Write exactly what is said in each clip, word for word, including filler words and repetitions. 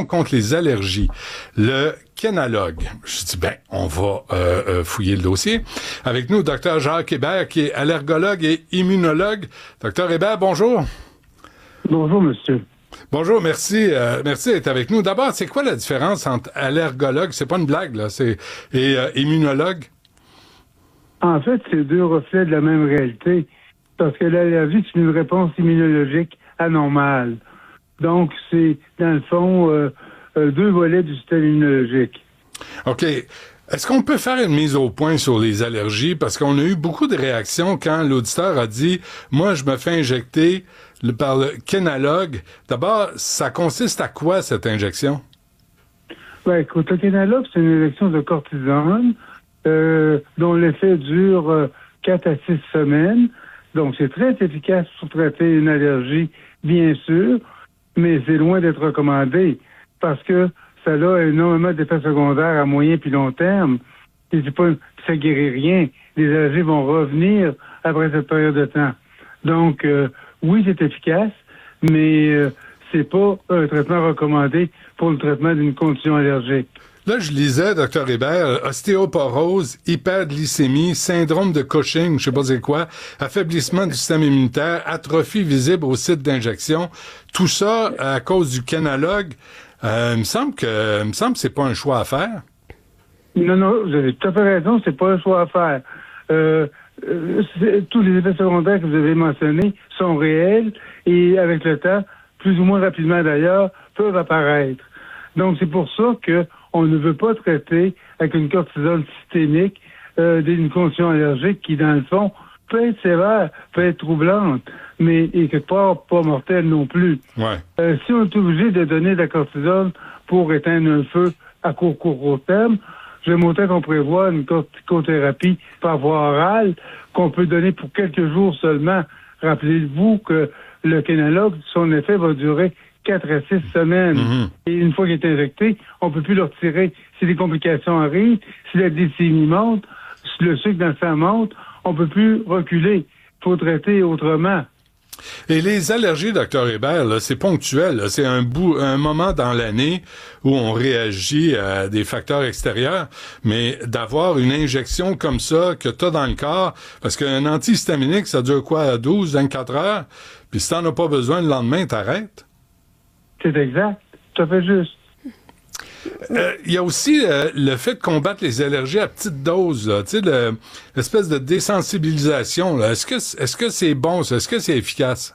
exemple contre les allergies, le Kenalog. Je dis, ben, on va euh, euh, fouiller le dossier. Avec nous, docteur Jacques Hébert, qui est allergologue et immunologue. Docteur Hébert, bonjour. Bonjour, monsieur. Bonjour, merci, euh, merci d'être avec nous. D'abord, c'est quoi la différence entre allergologue, c'est pas une blague, là, c'est, et euh, immunologue? En fait, c'est deux reflets de la même réalité, parce que l'allergie, c'est une réponse immunologique anormale. Donc, c'est, dans le fond, euh, euh, deux volets du système immunologique. OK. Est-ce qu'on peut faire une mise au point sur les allergies? Parce qu'on a eu beaucoup de réactions quand l'auditeur a dit « Moi, je me fais injecter le, par le Kenalog ». D'abord, ça consiste à quoi, cette injection? Ben, écoute, le Kenalog, c'est une injection de cortisone euh, dont l'effet dure euh, quatre à six semaines. Donc, c'est très efficace pour traiter une allergie, bien sûr, mais c'est loin d'être recommandé parce que ça a énormément d'effets secondaires à moyen puis long terme. Et c'est pas, ça guérit rien. Les allergies vont revenir après cette période de temps. Donc, euh, oui, c'est efficace, mais euh, c'est pas un traitement recommandé pour le traitement d'une condition allergique. Là, je lisais, docteur Hébert, ostéoporose, hyperglycémie, syndrome de Cushing, je sais pas c'est quoi, affaiblissement du système immunitaire, atrophie visible au site d'injection. Tout ça à cause du Kenalog. Euh, il me semble que, il me semble que c'est pas un choix à faire. Non, non, vous avez tout à fait raison, c'est pas un choix à faire. Euh, euh, tous les effets secondaires que vous avez mentionnés sont réels et avec le temps, plus ou moins rapidement d'ailleurs, peuvent apparaître. Donc, c'est pour ça que on ne veut pas traiter avec une cortisone systémique euh, d'une condition allergique qui, dans le fond, peut être sévère, peut être troublante, mais et quelque part pas mortelle non plus. Ouais. Euh, si on est obligé de donner de la cortisone pour éteindre un feu à court, court, court terme, j'aime autant qu'on prévoit une corticothérapie par voie orale qu'on peut donner pour quelques jours seulement. Rappelez-vous que le Kenalog, son effet va durer quatre à six semaines. Mm-hmm. Et une fois qu'il est injecté, on ne peut plus le retirer. Si les complications arrivent, si la glycémie monte, si le sucre dans le sang monte, on ne peut plus reculer. Il faut traiter autrement. Et les allergies, docteur Hébert, là, c'est ponctuel. Là. C'est un bout, un moment dans l'année où on réagit à des facteurs extérieurs. Mais d'avoir une injection comme ça que tu as dans le corps, parce qu'un antihistaminique, ça dure quoi, douze, vingt-quatre heures? Puis si t'en as pas besoin le lendemain, t'arrêtes. C'est exact. Tout à fait juste. Il euh, y a aussi euh, le fait de combattre les allergies à petite dose, là, tu sais, le, l'espèce de désensibilisation. Là. Est-ce que est-ce que c'est bon, ça? Est-ce que c'est efficace?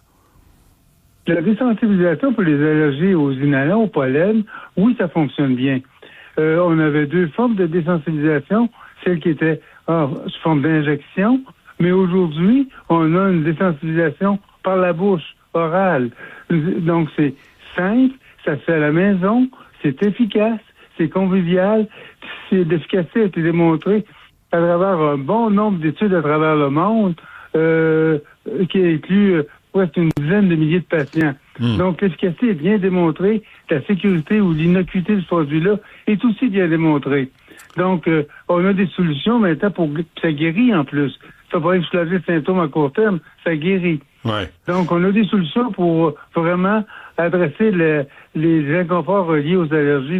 La désensibilisation pour les allergies aux inhalants, au pollen, oui, ça fonctionne bien. Euh, on avait deux formes de désensibilisation, celle qui était en forme d'injection, mais aujourd'hui, on a une désensibilisation par la bouche, orale. Donc, c'est simple, ça se fait à la maison, c'est efficace, c'est convivial, c'est l'efficacité a été démontrée à travers un bon nombre d'études à travers le monde, euh, qui inclut euh, presque une dizaine de milliers de patients. Mmh. Donc, l'efficacité est bien démontrée, la sécurité ou l'innocuité de ce produit-là est aussi bien démontrée. Donc, euh, on a des solutions maintenant pour que ça guérit en plus. Ça va pas soulager les symptômes à court terme, ça guérit. Ouais. Donc, on a des solutions pour vraiment adresser le, les inconforts reliés aux allergies.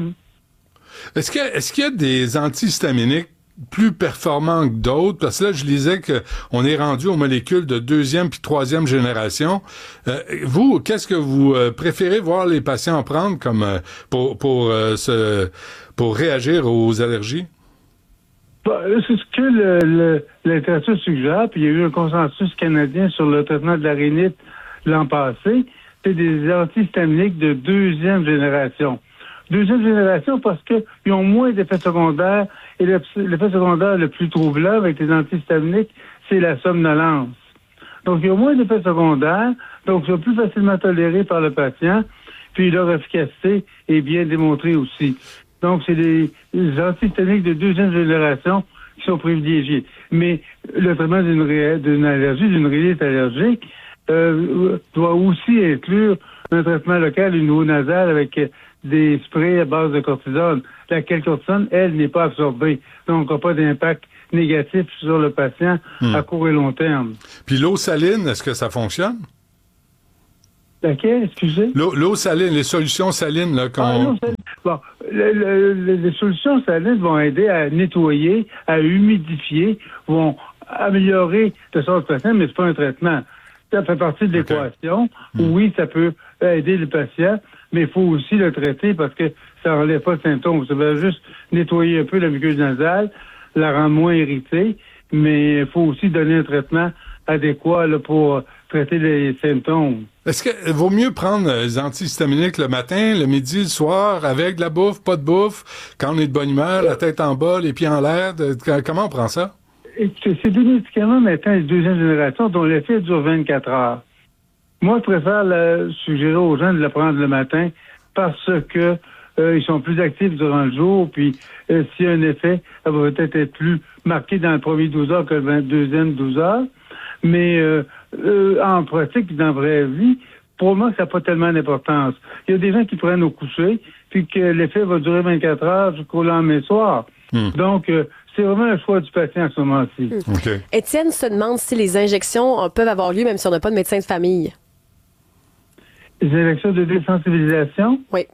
Est-ce que, est-ce qu'il y a des antihistaminiques plus performants que d'autres? Parce que là, je lisais qu'on est rendu aux molécules de deuxième puis troisième génération. Euh, vous, qu'est-ce que vous euh, préférez voir les patients prendre comme euh, pour pour euh, se, pour réagir aux allergies? C'est ce que le, le, la littérature suggère, puis il y a eu un consensus canadien sur le traitement de la rhinite l'an passé, c'est des antihistaminiques de deuxième génération. Deuxième génération parce qu'ils ont moins d'effets secondaires, et le, l'effet secondaire le plus troublant avec les antihistaminiques, c'est la somnolence. Donc, il y a moins d'effets secondaires, donc ils sont plus facilement tolérés par le patient, puis leur efficacité est bien démontrée aussi. Donc, c'est des, des antihistaminiques de deuxième génération qui sont privilégiés. Mais le traitement d'une, ré, d'une allergie, d'une rhinite allergique, euh, doit aussi inclure un traitement local, une eau nasale avec des sprays à base de cortisone. Laquelle cortisone, elle, n'est pas absorbée. Donc, n'a pas d'impact négatif sur le patient hmm. à court et long terme. Puis l'eau saline, est-ce que ça fonctionne? Laquelle, excusez? L'eau, l'eau saline, les solutions salines, là, qu'on... Ah, l'eau saline. Bon, le, le, le, les solutions salines vont aider à nettoyer, à humidifier, vont améliorer de sorte patient, mais c'est pas un traitement. Ça fait partie de l'équation. Okay. Mm. Oui, ça peut aider le patient, mais il faut aussi le traiter parce que ça n'enlève pas de symptômes. Ça va juste nettoyer un peu la muqueuse nasale, la rendre moins irritée, mais il faut aussi donner un traitement adéquat là, pour traiter les symptômes. Est-ce qu'il vaut mieux prendre les antihistaminiques le matin, le midi, le soir, avec de la bouffe, pas de bouffe, quand on est de bonne humeur, la tête en bas, les pieds en l'air? De, comment on prend ça? Et c'est des médicaments maintenant de deuxième génération dont l'effet dure vingt-quatre heures. Moi, je préfère le, suggérer aux gens de le prendre le matin parce que euh, ils sont plus actifs durant le jour, puis euh, s'il y a un effet, ça va peut-être être plus marqué dans le premier douze heures que le deuxième douze heures. Mais euh, euh, en pratique, dans la vraie vie, pour moi, ça n'a pas tellement d'importance. Il y a des gens qui prennent au coucher, puis que l'effet va durer vingt-quatre heures jusqu'au lendemain soir. Mm. Donc, euh, c'est vraiment un choix du patient à ce moment-ci. Mm. Okay. Étienne se demande si les injections peuvent avoir lieu même si on n'a pas de médecin de famille. Les injections de désensibilisation? Oui.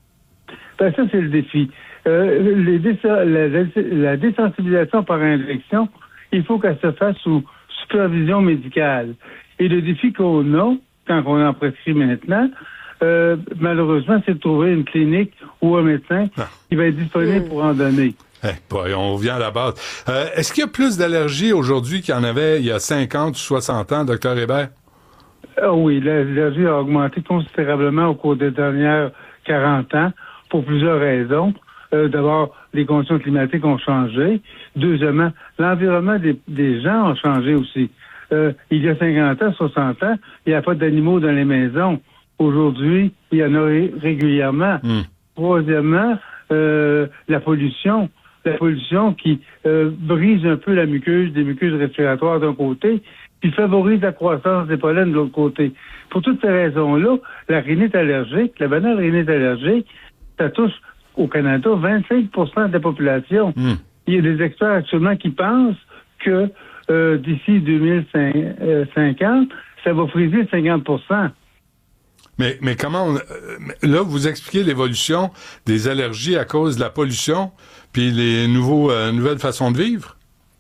Ben, ça, c'est le défi. Euh, les dé- la, la, la désensibilisation par injection, il faut qu'elle se fasse sous supervision médicale. Et le défi qu'on a, quand on en prescrit maintenant, euh, malheureusement, c'est de trouver une clinique ou un médecin ah. qui va être disponible mmh. pour en donner. Hey, boy, on revient à la base. Euh, est-ce qu'il y a plus d'allergies aujourd'hui qu'il y en avait il y a cinquante ou soixante ans, docteur Hébert? Ah oui, l'allergie a augmenté considérablement au cours des dernières quarante ans pour plusieurs raisons. Euh, d'abord, les conditions climatiques ont changé. Deuxièmement, l'environnement des, des gens a changé aussi. Euh, il y a cinquante ans, soixante ans, il n'y a pas d'animaux dans les maisons. Aujourd'hui, il y en a ré- régulièrement. Mm. Troisièmement, euh, la pollution. La pollution qui euh, brise un peu la muqueuse, des muqueuses respiratoires d'un côté, puis favorise la croissance des pollens de l'autre côté. Pour toutes ces raisons-là, la rhinite allergique, la banale rhinite allergique, ça touche au Canada vingt-cinq pour cent de la population. Mm. Il y a des experts actuellement qui pensent que euh, d'ici deux mille cinquante, ça va friser cinquante pour cent. Mais, mais comment on, là, vous expliquez l'évolution des allergies à cause de la pollution puis les nouveaux, euh, nouvelles façons de vivre?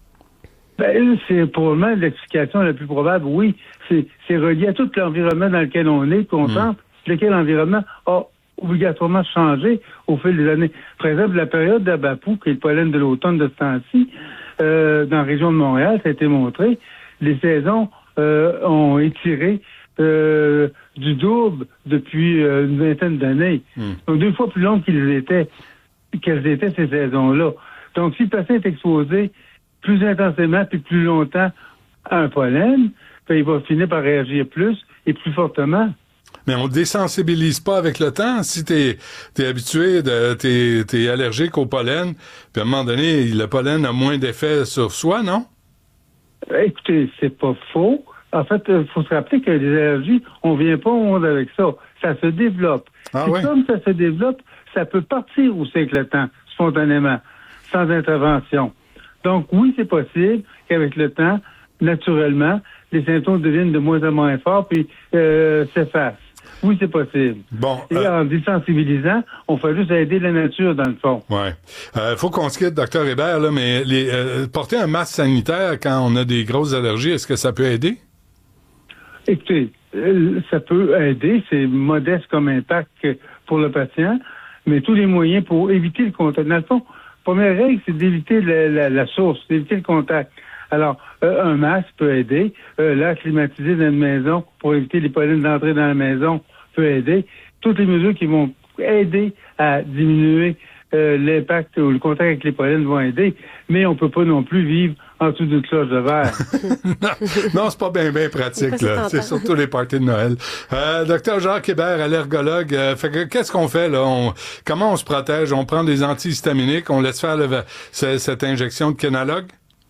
Ben, c'est probablement l'explication la plus probable, oui. C'est, c'est relié à tout l'environnement dans lequel on est, qu'on sent, mmh. lequel l'environnement a obligatoirement changé au fil des années. Par exemple, la période d'Abapou, qui est le pollen de l'automne de ce temps-ci, euh, dans la région de Montréal, ça a été montré, les saisons euh, ont étiré euh, du double depuis euh, une vingtaine d'années. Mmh. Donc, deux fois plus longues qu'ils étaient, qu'elles étaient ces saisons-là. Donc, si le patient est exposé plus intensément puis plus longtemps à un pollen, ben, il va finir par réagir plus et plus fortement. Mais on ne désensibilise pas avec le temps. Si t'es, t'es habitué, de, t'es, t'es allergique au pollen, puis à un moment donné, le pollen a moins d'effet sur soi, non? Écoutez, c'est pas faux. En fait, il faut se rappeler que les allergies, on vient pas au monde avec ça. Ça se développe. Ah, et oui? Comme ça se développe, ça peut partir aussi avec le temps, spontanément, sans intervention. Donc, oui, c'est possible qu'avec le temps, naturellement, les symptômes deviennent de moins en moins forts puis euh, s'effacent. Oui, c'est possible. Bon, Et euh... en désensibilisant, on fait juste aider la nature, dans le fond. Ouais. Euh, faut qu'on se quitte, docteur Hébert, là, mais les, euh, porter un masque sanitaire quand on a des grosses allergies, est-ce que ça peut aider? Écoutez, euh, ça peut aider. C'est modeste comme impact pour le patient, mais tous les moyens pour éviter le contact. Dans le fond, la première règle, c'est d'éviter la, la, la source, d'éviter le contact. Alors, euh, un masque peut aider. Euh, l'air climatisé dans une maison pour éviter les pollens d'entrer dans la maison peut aider. Toutes les mesures qui vont aider à diminuer euh, l'impact ou le contact avec les pollens vont aider. Mais on peut pas non plus vivre en dessous d'une cloche de verre. non, non, c'est pas bien bien pratique, là. C'est surtout les parties de Noël. Euh, docteur Jacques Hébert, allergologue, euh, fait que qu'est-ce qu'on fait, là? On, comment on se protège? On prend des antihistaminiques, on laisse faire le, c- cette injection de Kenalog?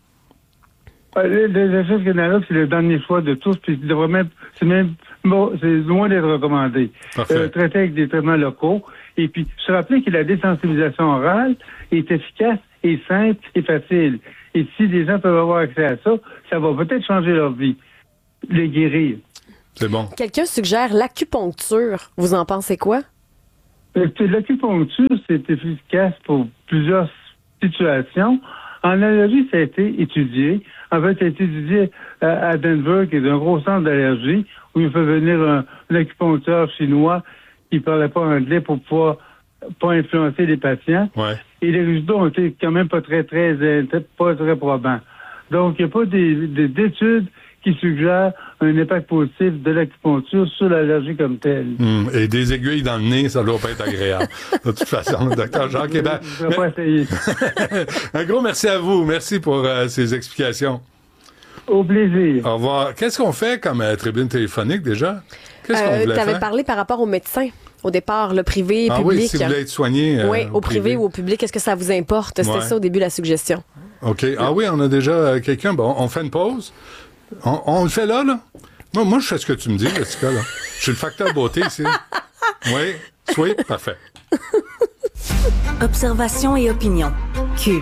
Les, les injections de Kenalog, c'est le dernier choix de tous, puis c'est même, c'est même, bon, c'est loin d'être recommandé. Euh, traiter avec des traitements locaux. Et puis, se rappeler que la désensibilisation orale est efficace et simple et facile. Et si les gens peuvent avoir accès à ça, ça va peut-être changer leur vie, les guérir. C'est bon. Quelqu'un suggère l'acupuncture. Vous en pensez quoi? L'acupuncture, c'est efficace pour plusieurs situations. En allergie, ça a été étudié. En fait, ça a été étudié à Denver, qui est un gros centre d'allergie, où il fait venir un, un acupuncteur chinois qui parlait pas anglais pour pouvoir pas influencer les patients. Ouais. Et les résultats ont été quand même pas très, très, pas très probants. Donc, il n'y a pas des, des, d'études qui suggèrent un impact positif de l'acupuncture sur l'allergie comme telle. Mmh. Et des aiguilles dans le nez, ça doit pas être agréable. De toute façon, docteur Jacques Hébert. Je ne vais pas essayer. Un gros merci à vous. Merci pour euh, ces explications. Au plaisir. Au revoir. Qu'est-ce qu'on fait comme euh, tribune téléphonique déjà? Qu'est-ce qu'on Euh, voulait tu avais faire? parlé par rapport aux médecins. Au départ, le privé et Ah public. oui, si vous voulez être soigné. Euh, oui, au, au privé, privé ou au public, est-ce que ça vous importe? C'était Ouais. ça au début, la suggestion. OK. Ah oui, on a déjà euh, quelqu'un. Bon, on fait une pause. On, on le fait là, là? Moi, moi, je fais ce que tu me dis, là, ce cas, là. Je suis le facteur beauté ici. Oui, oui, parfait. Observation et opinion. Cube.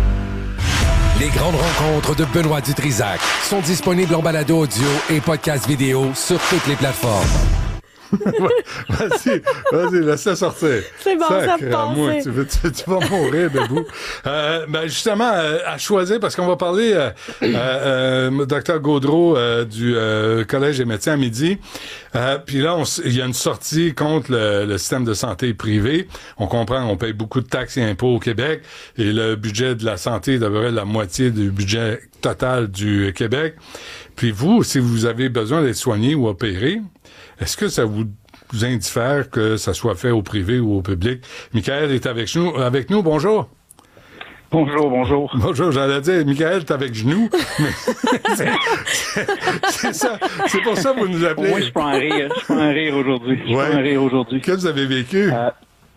Les grandes rencontres de Benoît Dutrisac sont disponibles en balado audio et podcast vidéo sur toutes les plateformes. Vas-y, vas-y, laisse-la sortir. C'est bon, ça Sacre, passe. moi, tu, veux- tu- tu vas mourir debout. Euh, ben justement, euh, à choisir, parce qu'on va parler, euh, euh, euh, docteur Gaudreau euh, du euh, Collège des médecins à midi. Euh, Puis là, on s- il y a une sortie contre le, le système de santé privé. On comprend, on paye beaucoup de taxes et impôts au Québec, et le budget de la santé devrait la moitié du budget total du Québec. Puis vous, si vous avez besoin d'être soigné ou opéré, est-ce que ça vous, vous indiffère que ça soit fait au privé ou au public? Michael est avec nous. Avec nous, bonjour. Bonjour, bonjour. Bonjour, j'allais dire, Michael, t'es avec genoux. Mais c'est, c'est, c'est ça. C'est pour ça que vous nous appelez. Moi, je peux en rire. Je peux en rire aujourd'hui. Je Ouais. peux en rire aujourd'hui. Qu'est-ce que vous avez vécu? Euh,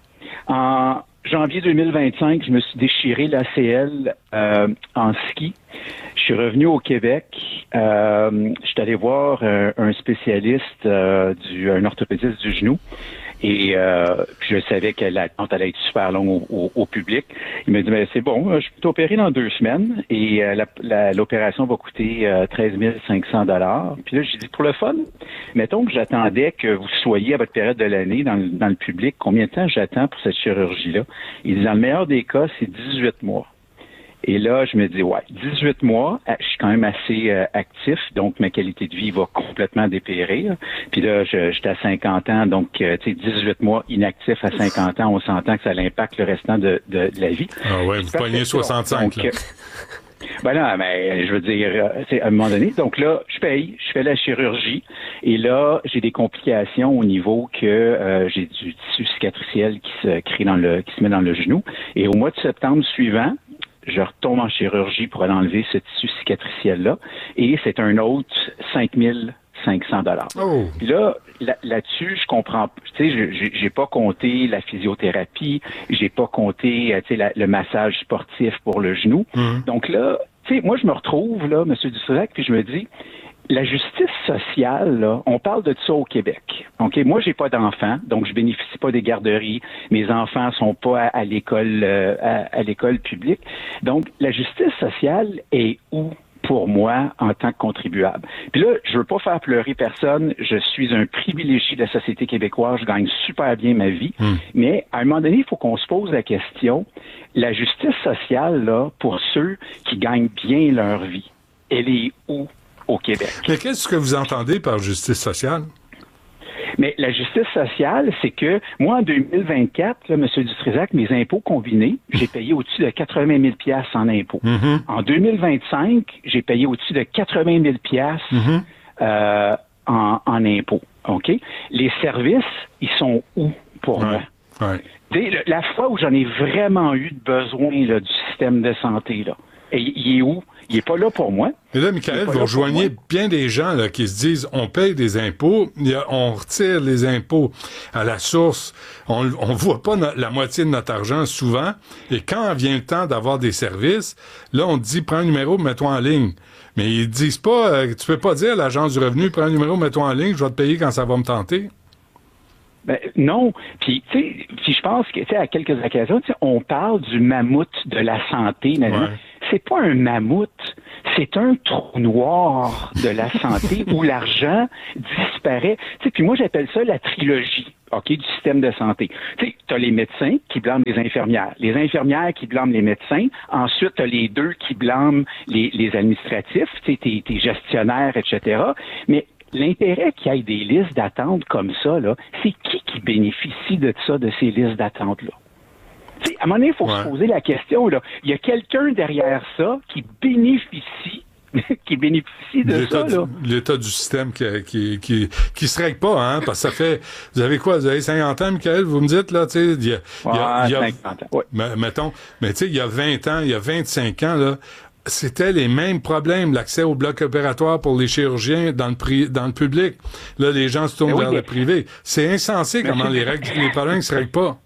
en janvier deux mille vingt-cinq, je me suis déchiré l'A C L euh, en ski. Je suis revenu au Québec. Euh, je suis allé voir euh, un spécialiste, euh, du, un orthopédiste du genou. Et euh, puis je savais que l'attente allait être super longue au, au, au public. Il m'a dit, mais c'est bon, je peux t'opérer dans deux semaines et euh, la, la, l'opération va coûter euh, treize mille cinq cents dollars. Puis là, j'ai dit, pour le fun, mettons que j'attendais que vous soyez à votre période de l'année dans, le- dans le public. Combien de temps j'attends pour cette chirurgie-là? Il dit, dans le meilleur des cas, c'est dix-huit mois. Et là, je me dis, ouais, dix-huit mois, je suis quand même assez euh, actif, donc ma qualité de vie va complètement dépérir. Puis là, je, j'étais à cinquante ans, donc, euh, tu sais, dix-huit mois inactif à cinquante ans, on s'entend que ça impacte le restant de, de, de la vie. Ah ouais, vous pognez soixante-cinq, donc, là. euh, ben non, mais je veux dire, euh, c'est à un moment donné. Donc là, je paye, je fais la chirurgie, et là, j'ai des complications au niveau que euh, j'ai du tissu cicatriciel qui se crée dans le, qui se met dans le genou. Et au mois de septembre suivant, je retombe en chirurgie pour aller enlever ce tissu cicatriciel-là. Et c'est un autre cinq mille cinq cents dollars. Oh. Puis là, là, là-dessus, je comprends, tu sais, j'ai, j'ai pas compté la physiothérapie, j'ai pas compté, tu sais, la- le massage sportif pour le genou. Mhm. Donc là, tu sais, moi, je me retrouve, là, M. Dutrisac, puis je me dis, la justice sociale, là, on parle de ça au Québec. OK, moi, j'ai pas d'enfants, donc je bénéficie pas des garderies. Mes enfants sont pas à, à l'école euh, à, à l'école publique. Donc, la justice sociale est où pour moi en tant que contribuable? Puis là, je veux pas faire pleurer personne. Je suis un privilégié de la société québécoise. Je gagne super bien ma vie. Mm. Mais à un moment donné, il faut qu'on se pose la question, la justice sociale, là, pour ceux qui gagnent bien leur vie, elle est où au Québec? Mais qu'est-ce que vous entendez par justice sociale? Mais la justice sociale, c'est que moi, en deux mille vingt-quatre, là, M. Dutrisac, mes impôts combinés, j'ai payé au-dessus de quatre-vingt mille dollars en impôts. Mhm. En deux mille vingt-cinq, j'ai payé au-dessus de quatre-vingt mille dollars Mhm. euh, en, en impôts. OK? Les services, ils sont où pour moi? Ouais. Ouais. Dès le- la fois où j'en ai vraiment eu besoin là, du système de santé, là, et il est où? Il est pas là pour moi. Et là, Il est Michael, pas vous là pour rejoignez moi. bien des gens là, qui se disent on paye des impôts, il y a- on retire les impôts à la source, on on voit pas no- la moitié de notre argent souvent, et quand vient le temps d'avoir des services, là, on te dit prends un numéro, mets-toi en ligne. Mais ils disent pas, euh, tu peux pas dire à l'agence du revenu, prends un numéro, mets-toi en ligne, je vais te payer quand ça va me tenter. Ben, non. Puis, tu sais, puis je pense que, tu sais, à quelques occasions, tu sais, on parle du mammouth de la santé. Mais Ouais. c'est pas un mammouth, c'est un trou noir de la santé où l'argent disparaît. Tu sais, puis moi, j'appelle ça la trilogie. OK, du système de santé. Tu sais, tu as les médecins qui blâment les infirmières, les infirmières qui blâment les médecins, ensuite tu as les deux qui blâment les, les administratifs, tu sais, tes, tes gestionnaires, et cetera. Mais l'intérêt qu'il y ait des listes d'attente comme ça, là, c'est qui qui bénéficie de ça, de ces listes d'attente-là? T'sais, à un moment donné, il faut ouais. se poser la question, là. Il y a quelqu'un derrière ça qui bénéficie qui bénéficie de l'état ça, là. Du, l'état du système qui, qui, qui, qui se règle pas, hein, parce que ça fait, vous avez quoi, vous avez cinquante ans, Michael, vous me dites, là, tu sais, il y a, il y a, il y a cinquante ans, ouais. mais, mettons, mais tu sais, il y a vingt ans, il y a vingt-cinq ans, là, c'était les mêmes problèmes, l'accès au bloc opératoire pour les chirurgiens dans le pri- dans le public. Là, les gens se tournent oui, vers mais... le privé. C'est insensé mais comment les règles, les problèmes ne se règlent pas.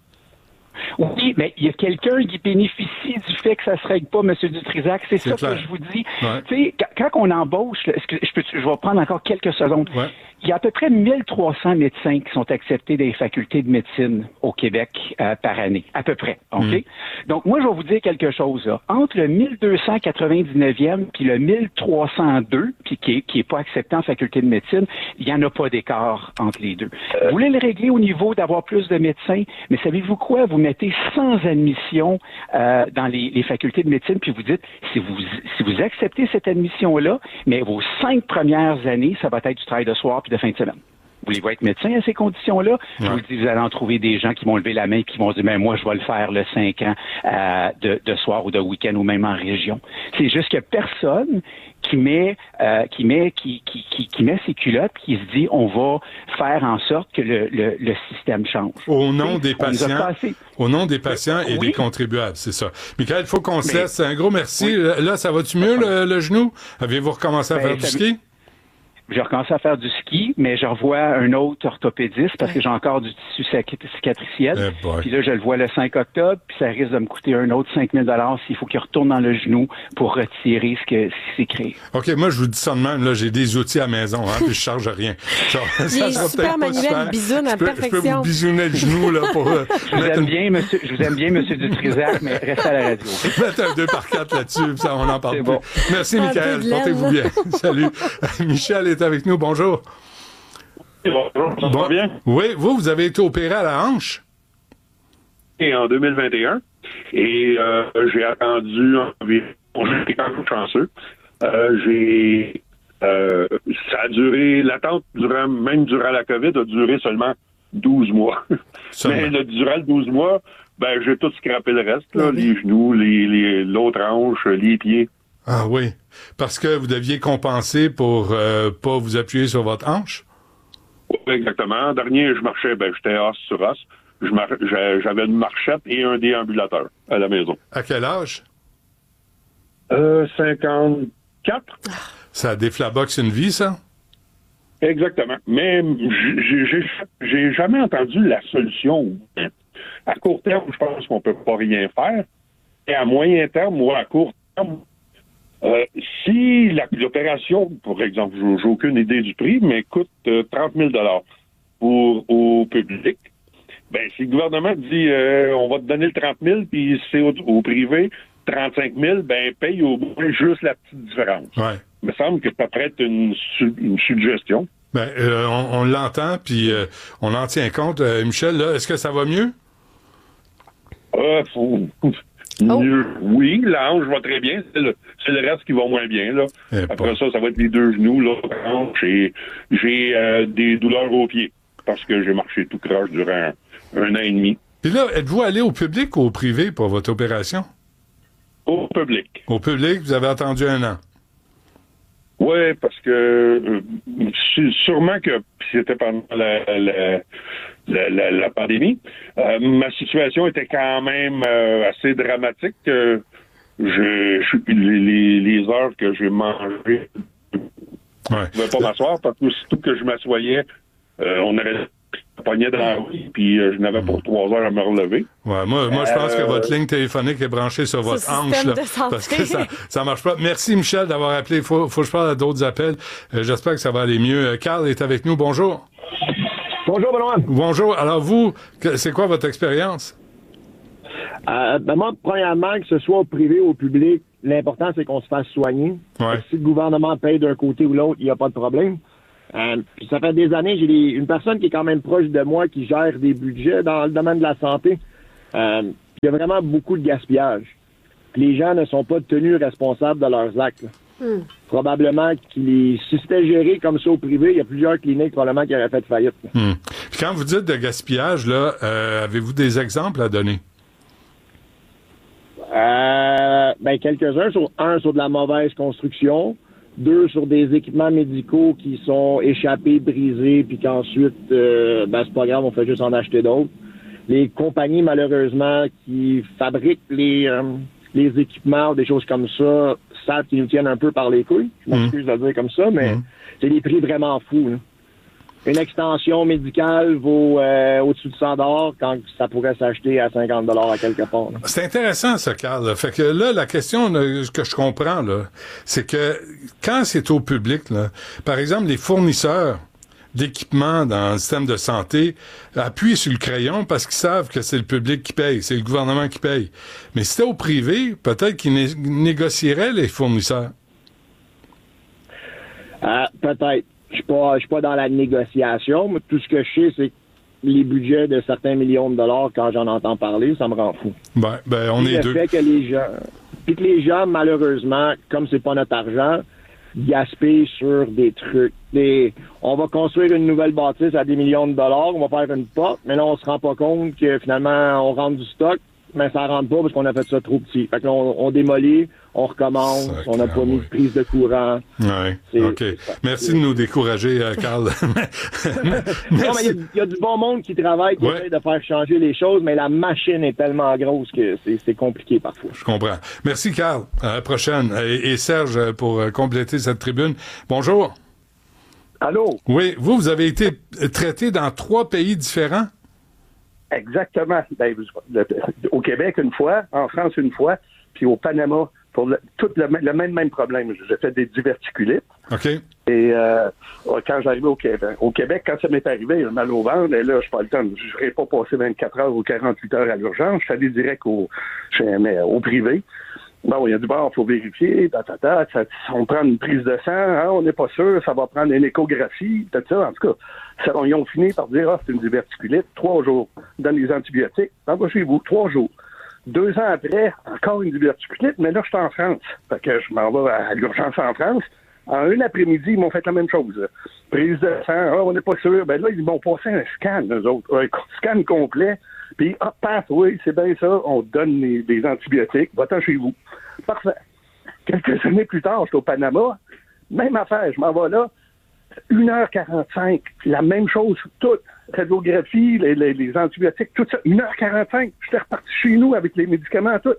Oui, mais il y a quelqu'un qui bénéficie du fait que ça se règle pas, M. Dutrisac. C'est, c'est ça clair. Que je vous dis. Ouais. Tu sais, quand on embauche, là, que je, peux, je vais prendre encore quelques secondes. Ouais. Il y a à peu près mille trois cents médecins qui sont acceptés des facultés de médecine au Québec euh, par année, à peu près. OK? Mm. Donc, moi, je vais vous dire quelque chose. Là. Entre le mille deux cent quatre-vingt-dix-neuvième puis le mille trois cent deux, puis qui est, qui est pas accepté en faculté de médecine, il n'y en a pas d'écart entre les deux. Vous voulez le régler au niveau d'avoir plus de médecins, mais savez-vous quoi? Vous mettez sans admission euh, dans les, les facultés de médecine, puis vous dites, si vous, si vous acceptez cette admission-là, mais vos cinq premières années, ça va être du travail de soir de fin de semaine. Voulez-vous être médecin à ces conditions-là? Ouais. Je vous dis, vous allez en trouver des gens qui vont lever la main et qui vont dire, ben moi, je vais le faire le cinq ans euh, de, de soir ou de week-end ou même en région. C'est juste que personne qui met euh, qui met qui, qui, qui, qui met ses culottes qui se dit, on va faire en sorte que le, le, le système change. Au nom des patients, au nom des patients et oui. des contribuables, c'est ça. Michael, il faut qu'on se laisse. Un gros merci. Oui. Là, ça va-tu mieux, le, le genou? Avez-vous recommencé à ben, faire du ski? J'ai recommencé à faire du ski, mais je revois un autre orthopédiste parce que j'ai encore du tissu cicatriciel. Eh puis là, je le vois le cinq octobre, puis ça risque de me coûter un autre cinq mille dollars s'il faut qu'il retourne dans le genou pour retirer ce, que, ce qui s'est créé. OK, moi, je vous dis ça de même. Là, j'ai des outils à la maison, hein, puis je charge rien. Genre, ça Il est super manuel, bisoune à perfection. Je peux vous bisouner le genou, là, pour... Euh, je, vous aime une... bien, monsieur, je vous aime bien, monsieur Dutrisac, mais restez à la radio. Mettre un deux par quatre là-dessus, ça, on en parle plus. Bon. Merci, Michael. Portez-vous bien. Salut. Michel est avec nous. Bonjour. Bonjour, ça bon, va bien? Oui, vous, vous avez été opéré à la hanche? Et en deux mille vingt et un. Et euh, j'ai attendu environ... J'étais quand même chanceux. Euh, j'ai... Euh, ça a duré... L'attente, durant, même durant la COVID, a duré seulement douze mois. Seulement. Mais le, durant le douze mois, ben j'ai tout scrappé le reste, là, oui. Les genoux, les, les, l'autre hanche, les pieds. Ah oui, parce que vous deviez compenser pour euh, pas vous appuyer sur votre hanche? Oui, exactement. Dernier, je marchais, ben j'étais os sur os. Je mar... J'avais une marchette et un déambulateur à la maison. À quel âge? Euh, cinquante-quatre. Ça déflaboxe une vie, ça? Exactement. Mais j'ai, j'ai, j'ai jamais entendu la solution. À court terme, je pense qu'on peut pas rien faire. Et à moyen terme ou à court terme, Euh, si la, l'opération, par exemple, j'ai, j'ai aucune idée du prix, mais coûte euh, trente mille dollars pour au public, ben si le gouvernement dit euh, on va te donner le trente mille puis c'est au, au privé trente-cinq mille, ben paye au moins juste la petite différence. Ouais. Il me semble que ça pourrait être une, une suggestion. Ben euh, on, on l'entend puis euh, on en tient compte. Euh, Michel, là, est-ce que ça va mieux? Euh, faut... Oh. Mieux, oui, la hanche va très bien. C'est le, c'est le reste qui va moins bien. Là. Eh Après pas. ça, ça va être les deux genoux. Là, la hanche, et j'ai euh, des douleurs aux pieds parce que j'ai marché tout croche durant un, un an et demi. Puis là, êtes-vous allé au public ou au privé pour votre opération? Au public. Au public, vous avez attendu un an. Oui, parce que euh, sûrement que c'était pendant la, la, la, la, la pandémie. Euh, ma situation était quand même euh, assez dramatique. Euh, je, je, les, les heures que j'ai mangé, je ne pouvais pas m'asseoir parce que surtout que je m'assoyais, euh, on avait pogné dans la rue, puis euh, je n'avais pour trois heures à me relever. Ouais, moi, moi je pense euh, que votre ligne téléphonique est branchée sur votre ce hanche, là, parce que ça ça marche pas. Merci, Michel, d'avoir appelé. Il faut, faut que je parle à d'autres appels. Euh, j'espère que ça va aller mieux. Carl est avec nous. Bonjour. Bonjour, Benoît. Bonjour. Alors, vous, c'est quoi votre expérience? Euh, ben moi, premièrement, que ce soit au privé ou au public, l'important, c'est qu'on se fasse soigner. Ouais. Si le gouvernement paye d'un côté ou l'autre, il n'y a pas de problème. Euh, puis ça fait des années, j'ai des, une personne qui est quand même proche de moi qui gère des budgets dans le domaine de la santé. Euh, il y a vraiment beaucoup de gaspillage. Puis les gens ne sont pas tenus responsables de leurs actes. Mm. Probablement qu'ils, si c'était géré comme ça au privé, il y a plusieurs cliniques probablement qui auraient fait faillite. Mm. Puis quand vous dites de gaspillage, là, euh, avez-vous des exemples à donner? Euh, ben quelques-uns. Sur, un, sur de la mauvaise construction. Deux, sur des équipements médicaux qui sont échappés, brisés, puis qu'ensuite, euh, ben c'est pas grave, on fait juste en acheter d'autres. Les compagnies, malheureusement, qui fabriquent les, euh, les équipements ou des choses comme ça, savent qu'ils nous tiennent un peu par les couilles. Je m'excuse mmh. de le dire comme ça, mais mmh. c'est des prix vraiment fous, là. Une extension médicale vaut euh, au-dessus de cent dollars quand ça pourrait s'acheter à cinquante dollars à quelque part. Là. C'est intéressant, ça, Carl. Là. Fait que là, la question là, que je comprends, là, c'est que quand c'est au public, là, par exemple, les fournisseurs d'équipements dans le système de santé appuient sur le crayon parce qu'ils savent que c'est le public qui paye, c'est le gouvernement qui paye. Mais si c'était au privé, peut-être qu'ils né- négocieraient les fournisseurs. Euh, peut-être. Je suis pas, je suis pas dans la négociation, mais tout ce que je sais, c'est que les budgets de certains millions de dollars, quand j'en entends parler, ça me rend fou. Ben, ben on puis est le deux. Fait que les gens, puis que les gens, malheureusement, comme c'est pas notre argent, gaspillent sur des trucs. Des, on va construire une nouvelle bâtisse à des millions de dollars, on va faire une porte, mais là, on se rend pas compte que finalement, on rentre du stock, mais ça rentre pas parce qu'on a fait ça trop petit. Fait que là, on, on démolit, on recommence, ça, on n'a pas mis de prise de courant. Oui, OK. Merci c'est... de nous décourager, euh, Carl. Non, mais il y, y a du bon monde qui travaille, qui ouais. essaie de faire changer les choses, mais la machine est tellement grosse que c'est, c'est compliqué parfois. Je comprends. Merci, Carl. À la prochaine. Et, et Serge, pour compléter cette tribune. Bonjour. Allô? Oui, vous, vous avez été traité dans trois pays différents? Exactement. Ben, le, au Québec, une fois, en France, une fois, puis au Panama, pour le, tout le, le même, même problème. J'ai fait des diverticulites. OK. Et euh, quand j'arrivais au Québec, au Québec, quand ça m'est arrivé, le mal au ventre, et là, je pas le temps, je n'aurais pas passé vingt-quatre heures ou quarante-huit heures à l'urgence. Je suis allé direct au, chez, mais, au privé. Bon, il y a du bord, il faut vérifier, ta, ta, ta, ça, on prend une prise de sang, hein, on n'est pas sûr, ça va prendre une échographie, tout ça. En tout cas, ça, ils ont fini par dire, ah, c'est une diverticulite, trois jours. Donne les antibiotiques, t'en vas chez vous, trois jours. Deux ans après, encore une diverticulite, mais là, je suis en France. Fait que je m'en vais à l'urgence en France. En une après-midi, ils m'ont fait la même chose. Prise de sang, ah, on n'est pas sûr. Ben là, ils m'ont passé un scan, eux autres. Un scan complet. Puis, ah, paf, oui, c'est bien ça, on donne les, les antibiotiques, va-t'en chez vous. Parfait. Quelques années plus tard, j'étais au Panama, même affaire, je m'en vais là, une heure quarante-cinq, la même chose, toute, radiographie, les, les, les antibiotiques, tout ça, une heure quarante-cinq, j'étais reparti chez nous avec les médicaments, tout.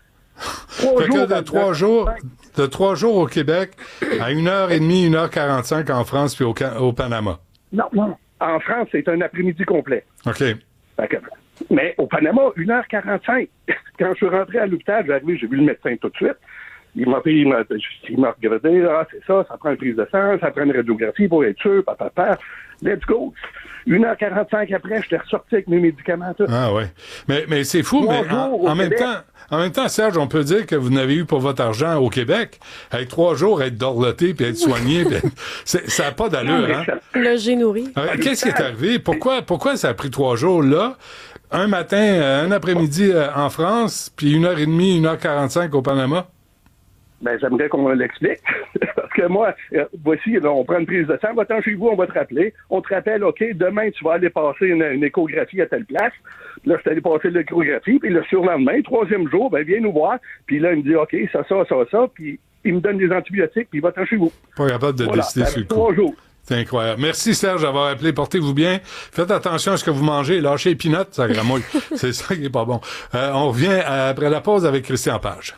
Trois jours, de trois jours, de trois jours au Québec, à une heure et demie, une heure quarante-cinq en France puis au, au Panama. Non, non, en France, c'est un après-midi complet. OK. Fait que, mais au Panama, une heure quarante-cinq. Quand je suis rentré à l'hôpital, j'ai arrivé, j'ai vu le médecin tout de suite. Il m'a pris, il m'a, il m'a regardé, ah, c'est ça, ça prend une prise de sang, ça prend une radiographie pour être sûr, papa, papa. Let's go. une heure quarante-cinq après, je t'ai ressorti avec mes médicaments, tout. Ah, ouais. Mais, mais c'est fou, trois mais en, en même temps, en même temps, Serge, on peut dire que vous n'avez eu pour votre argent au Québec, avec trois jours, être dorloté puis être soigné, puis c'est, ça n'a pas d'allure, non, hein? Ça... Logé nourri. Alors, qu'est-ce qui est arrivé? Pourquoi, pourquoi ça a pris trois jours là? Un matin, un après-midi en France, puis une heure et demie, une heure quarante-cinq au Panama? Ben, j'aimerais qu'on l'explique. Parce que moi, euh, voici, là, on prend une prise de sang, va-t'en chez vous, on va te rappeler. On te rappelle, OK, demain, tu vas aller passer une, une échographie à telle place. Là, je suis allé passer l'échographie, puis le surlendemain, troisième jour, ben, viens nous voir. Puis là, il me dit, OK, ça, ça, ça, ça, puis il me donne des antibiotiques, puis va-t'en chez vous. Pas capable de voilà, décider sur le coup. Trois jours. C'est incroyable. Merci, Serge, d'avoir appelé. Portez-vous bien. Faites attention à ce que vous mangez. Lâchez les peanuts, ça gramouille. C'est ça qui est pas bon. Euh, on revient après la pause avec Christian Page.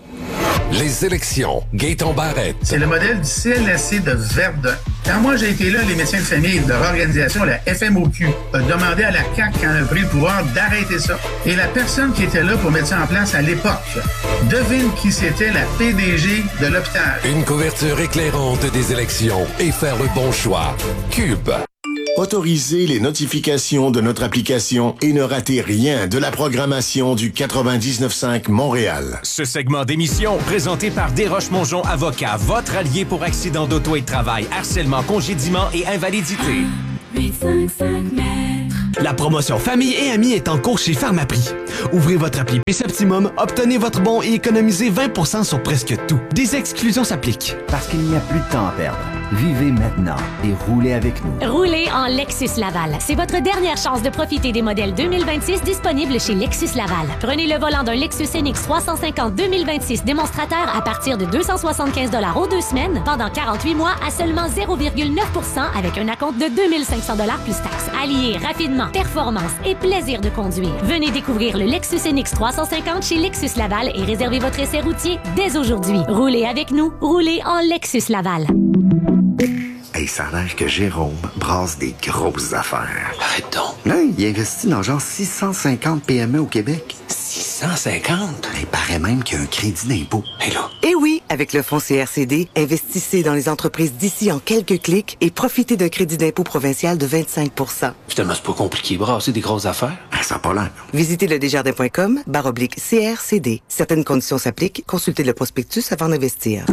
Les élections. Gaëtan Barrette. C'est le modèle du C L S C de Verdun. Quand moi j'ai été là, les médecins de famille de l'organisation, la F M O Q, a demandé à la C A Q, quand elle a pris le pouvoir, d'arrêter ça. Et la personne qui était là pour mettre ça en place à l'époque, devine qui c'était, la P D G de l'hôpital. Une couverture éclairante des élections et faire le bon choix. Cube. Autorisez les notifications de notre application et ne ratez rien de la programmation du quatre-vingt-dix-neuf cinq Montréal. Ce segment d'émission, présenté par Desroches-Mongeon Avocat, votre allié pour accident d'auto et de travail, harcèlement, congédiement et invalidité. huit cinq cinq mètres. La promotion Famille et Amis est en cours chez Pharmaprix. Ouvrez votre appli P-Septimum, obtenez votre bon et économisez vingt pour cent sur presque tout. Des exclusions s'appliquent. Parce qu'il n'y a plus de temps à perdre. Vivez maintenant et roulez avec nous. Roulez en Lexus Laval. C'est votre dernière chance de profiter des modèles deux mille vingt-six disponibles chez Lexus Laval. Prenez le volant d'un Lexus N X trois cent cinquante deux mille vingt-six démonstrateur à partir de deux cent soixante-quinze dollars aux deux semaines pendant quarante-huit mois à seulement zéro virgule neuf pour cent avec un acompte de deux mille cinq cents dollars plus taxes. Alliez rapidement performance et plaisir de conduire. Venez découvrir le Lexus N X trois cent cinquante chez Lexus Laval et réservez votre essai routier dès aujourd'hui. Roulez avec nous. Roulez en Lexus Laval. Hey, ça a l'air que Jérôme brasse des grosses affaires. Arrête donc. Là, il investit dans genre six cent cinquante P M E au Québec. six cent cinquante? Il paraît même qu'il y a un crédit d'impôt. Hé là. Eh oui, avec le fonds C R C D, investissez dans les entreprises d'ici en quelques clics et profitez d'un crédit d'impôt provincial de vingt-cinq pour cent. Finalement, c'est pas compliqué. Brasser des grosses affaires. Ah, ça a pas l'air. Visitez le desjardins point com barre oblique C R C D. Certaines conditions s'appliquent. Consultez le prospectus avant d'investir.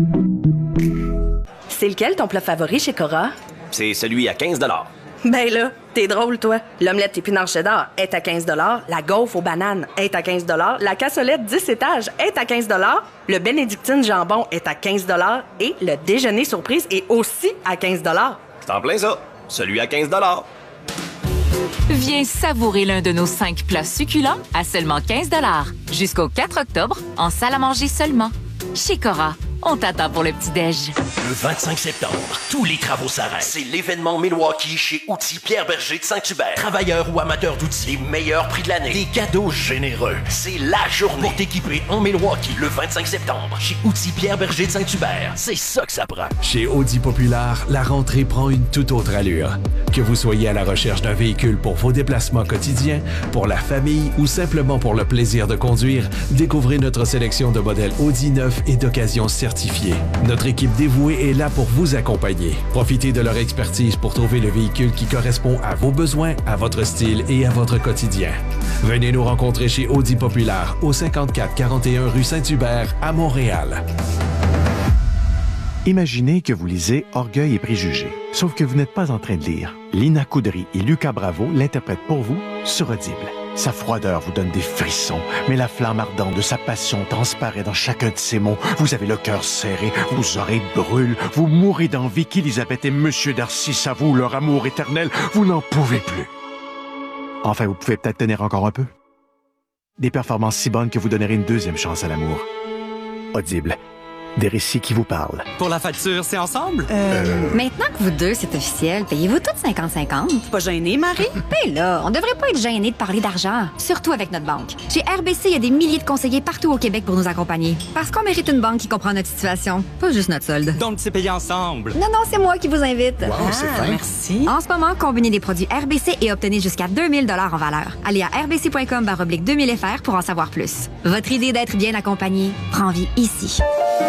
C'est lequel ton plat favori chez Cora? C'est celui à quinze dollars. Ben là, t'es drôle, toi. L'omelette épinard cheddar est à quinze dollars. La gaufre aux bananes est à quinze dollars. La cassolette dix étages est à quinze dollars. Le bénédictine jambon est à quinze dollars. Et le déjeuner surprise est aussi à quinze dollars. C'est en plein ça. Celui à quinze dollars. Viens savourer l'un de nos cinq plats succulents à seulement quinze dollars. Jusqu'au quatre octobre, en salle à manger seulement. Chez Cora, on t'attend pour le petit-déj. Le vingt-cinq septembre, tous les travaux s'arrêtent. C'est l'événement Milwaukee chez Outils Pierre Berger de Saint-Hubert. Travailleurs ou amateurs d'outils, les meilleurs prix de l'année. Des cadeaux généreux. C'est la journée pour t'équiper en Milwaukee le vingt-cinq septembre chez Outils Pierre Berger de Saint-Hubert. C'est ça que ça prend. Chez Audi Populaire, la rentrée prend une toute autre allure. Que vous soyez à la recherche d'un véhicule pour vos déplacements quotidiens, pour la famille ou simplement pour le plaisir de conduire, découvrez notre sélection de modèles Audi neufs et d'occasion certifiés. Notre équipe dévouée est là pour vous accompagner. Profitez de leur expertise pour trouver le véhicule qui correspond à vos besoins, à votre style et à votre quotidien. Venez nous rencontrer chez Audi Populaire au cinquante-quatre quarante et un rue Saint-Hubert à Montréal. Imaginez que vous lisez Orgueil et préjugés, sauf que vous n'êtes pas en train de lire. Lina Coudry et Lucas Bravo l'interprètent pour vous sur Audible. Sa froideur vous donne des frissons, mais la flamme ardente de sa passion transparaît dans chacun de ses mots. Vous avez le cœur serré, vos oreilles brûlent, vous mourrez d'envie qu'Élisabeth et Monsieur Darcy s'avouent leur amour éternel. Vous n'en pouvez plus. Enfin, vous pouvez peut-être tenir encore un peu. Des performances si bonnes que vous donnerez une deuxième chance à l'amour. Audible. Des récits qui vous parlent. Pour la facture, c'est ensemble? Euh... Maintenant que vous deux, c'est officiel, payez-vous toutes cinquante cinquante? Pas gêné, Marie? Ben là, on devrait pas être gêné de parler d'argent, surtout avec notre banque. Chez R B C, il y a des milliers de conseillers partout au Québec pour nous accompagner. Parce qu'on mérite une banque qui comprend notre situation, pas juste notre solde. Donc, c'est payé ensemble? Non, non, c'est moi qui vous invite. Wow, ah, c'est fin. Merci. En ce moment, combinez des produits R B C et obtenez jusqu'à deux mille dollars en valeur. Allez à r b c point com barre oblique deux mille F R pour en savoir plus. Votre idée d'être bien accompagné prend vie ici.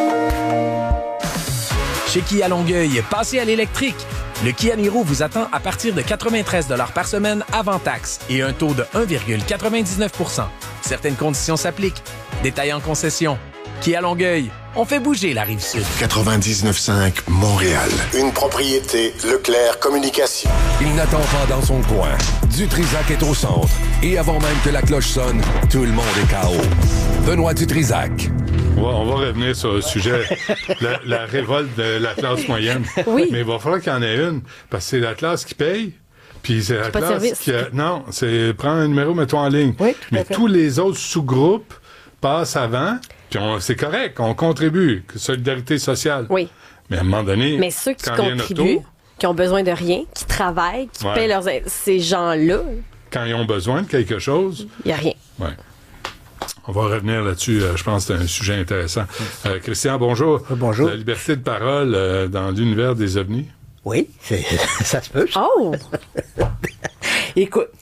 Chez Kia Longueuil, passez à l'électrique. Le Kia Niro vous attend à partir de quatre-vingt-treize dollars par semaine avant taxe et un taux de un virgule quatre-vingt-dix-neuf pour cent. Certaines conditions s'appliquent. Détails en concession. Kia Longueuil, on fait bouger la Rive-Sud. quatre-vingt-dix-neuf cinq Montréal. Une propriété Leclerc Communication. Il n'attend pas dans son coin. Dutrisac est au centre. Et avant même que la cloche sonne, tout le monde est K O. Benoît Dutrisac. On va, on va revenir sur le sujet, la, la révolte de la classe moyenne. Oui. Mais il va falloir qu'il y en ait une, parce que c'est la classe qui paye, puis c'est la c'est pas classe de service. qui... A, non, c'est prends un numéro, mets-toi en ligne. Oui, tout Mais à fait. tous les autres sous-groupes passent avant, puis on, c'est correct, on contribue, solidarité sociale. Oui. Mais à un moment donné, Mais ceux qui quand vient notre contribuent, tour, qui ont besoin de rien, qui travaillent, qui Ouais. paient leurs... Ces gens-là, quand ils ont besoin de quelque chose, il n'y a rien. ouais. On va revenir là-dessus. Euh, je pense que c'est un sujet intéressant. Euh, Christian, bonjour. Bonjour. La liberté de parole euh, dans l'univers des ovnis. Oui, c'est, ça se peut. Ça. Oh! Écoute,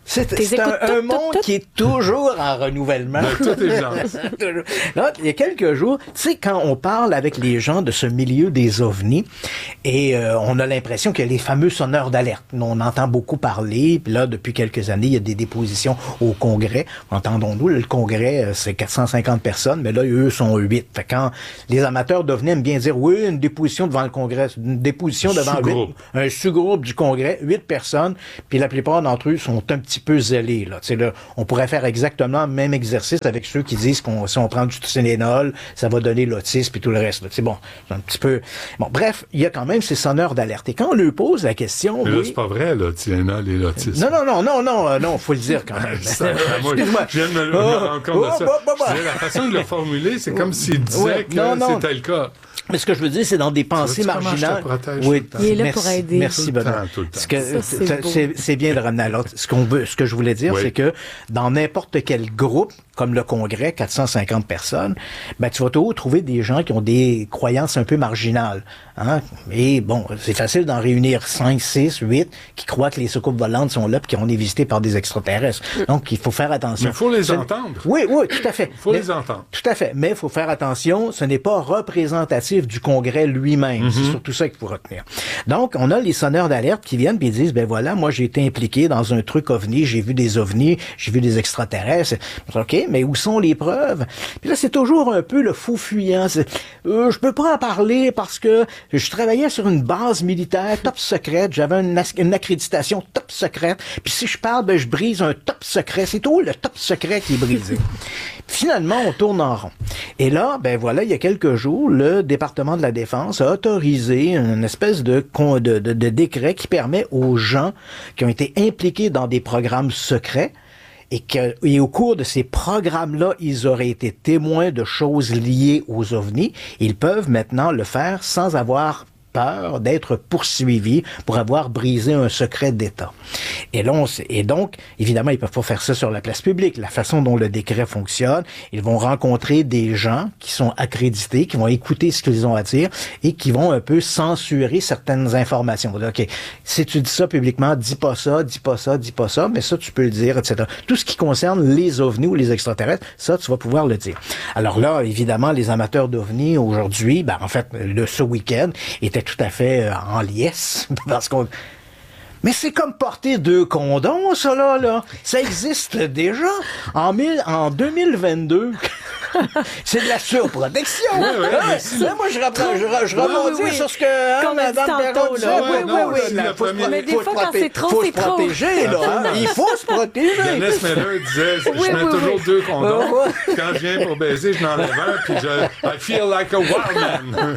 C'est, c'est un, un monde tout. qui est toujours en renouvellement. De toute évidence. Là, il y a quelques jours, tu sais, quand on parle avec les gens de ce milieu des ovnis, et euh, on a l'impression qu'il y a les fameux sonneurs d'alerte. On entend beaucoup parler, puis là, depuis quelques années, il y a des dépositions au Congrès. Entendons-nous, le Congrès, c'est quatre cent cinquante personnes, mais là, eux sont huit. Fait quand les amateurs d'ovnis aiment bien dire, oui, une déposition devant le Congrès, une déposition devant huit, un sous-groupe du Congrès, huit personnes, puis la plupart d'entre eux sont un petit peu zélés. Là. Là, on pourrait faire exactement le même exercice avec ceux qui disent qu'on si on prend du Tylenol, ça va donner l'autisme et tout le reste. C'est bon, c'est un petit peu... Bon, bref, il y a quand même ces sonneurs d'alerte. Et quand on leur pose la question... Mais là, oui, c'est pas vrai, là, Tylenol et l'autisme. Non, non, non, non, non, non, faut le dire quand même. Ça, moi, je viens de me rendre compte de ça. Oh, oh, oh, oh. La façon de le formuler, c'est comme s'il disait ouais, que non, non. c'était le cas. Mais ce que je veux dire, c'est dans des pensées marginales. Oui, il est là merci, pour aider. Merci, Benoît. C'est, c'est, c'est bien de ramener à l'autre. Ce qu'on veut, ce que je voulais dire, oui. c'est que dans n'importe quel groupe, comme le Congrès, quatre cent cinquante personnes, ben, tu vas toujours trouver des gens qui ont des croyances un peu marginales. Hein? Et bon, c'est facile d'en réunir cinq, six, huit qui croient que les soucoupes volantes sont là et qu'on est visité par des extraterrestres. Donc, il faut faire attention. Mais il faut les ce... entendre. Oui, oui, tout à fait. Il faut mais, les entendre. Tout à fait. Mais il faut faire attention, ce n'est pas représentatif du Congrès lui-même. Mm-hmm. C'est surtout ça qu'il faut retenir. Donc, on a les sonneurs d'alerte qui viennent et disent, ben voilà, moi, j'ai été impliqué dans un truc ovni, j'ai vu des ovnis, j'ai vu des extraterrestres. OK, mais où sont les preuves? Puis là, c'est toujours un peu le fou fuyant. Euh, je peux pas en parler parce que je travaillais sur une base militaire top secrète, j'avais une, une accréditation top secrète, puis si je parle, ben je brise un top secret. C'est tout le top secret qui est brisé. Finalement, on tourne en rond. Et là, ben voilà, il y a quelques jours, le département de la Défense a autorisé une espèce de, de, de, de décret qui permet aux gens qui ont été impliqués dans des programmes secrets et que, et au cours de ces programmes-là, ils auraient été témoins de choses liées aux ovnis. Ils peuvent maintenant le faire sans avoir peur d'être poursuivis pour avoir brisé un secret d'État. Et, là, on sait, et donc, évidemment, ils peuvent pas faire ça sur la place publique. La façon dont le décret fonctionne, ils vont rencontrer des gens qui sont accrédités, qui vont écouter ce qu'ils ont à dire et qui vont un peu censurer certaines informations. OK, si tu dis ça publiquement, dis pas ça, dis pas ça, dis pas ça, mais ça, tu peux le dire, et cetera. Tout ce qui concerne les ovnis ou les extraterrestres, ça, tu vas pouvoir le dire. Alors là, évidemment, les amateurs d'ovnis aujourd'hui, ben, en fait, le, ce week-end, étaient tout à fait euh, en liesse, parce qu'on... Mais c'est comme porter deux condoms, ça, là, là. Ça existe déjà. En, mille, en deux mille vingt-deux... c'est de la surprotection. Oui, oui, hein? Si là, moi, je, rappelle, je, je rebondis oui, oui. sur ce que hein, Mme Perrault disait. Oui, oui, oui. oui, oui. Faut première... Mais des fois, quand c'est trop, faut c'est trop. Protéger, là, hein? Il faut se protéger. Dennis Miller disait, je oui, mets oui, toujours oui. deux condoms. Quand je viens pour baiser, je n'enlève un, puis je... I feel like a wild man.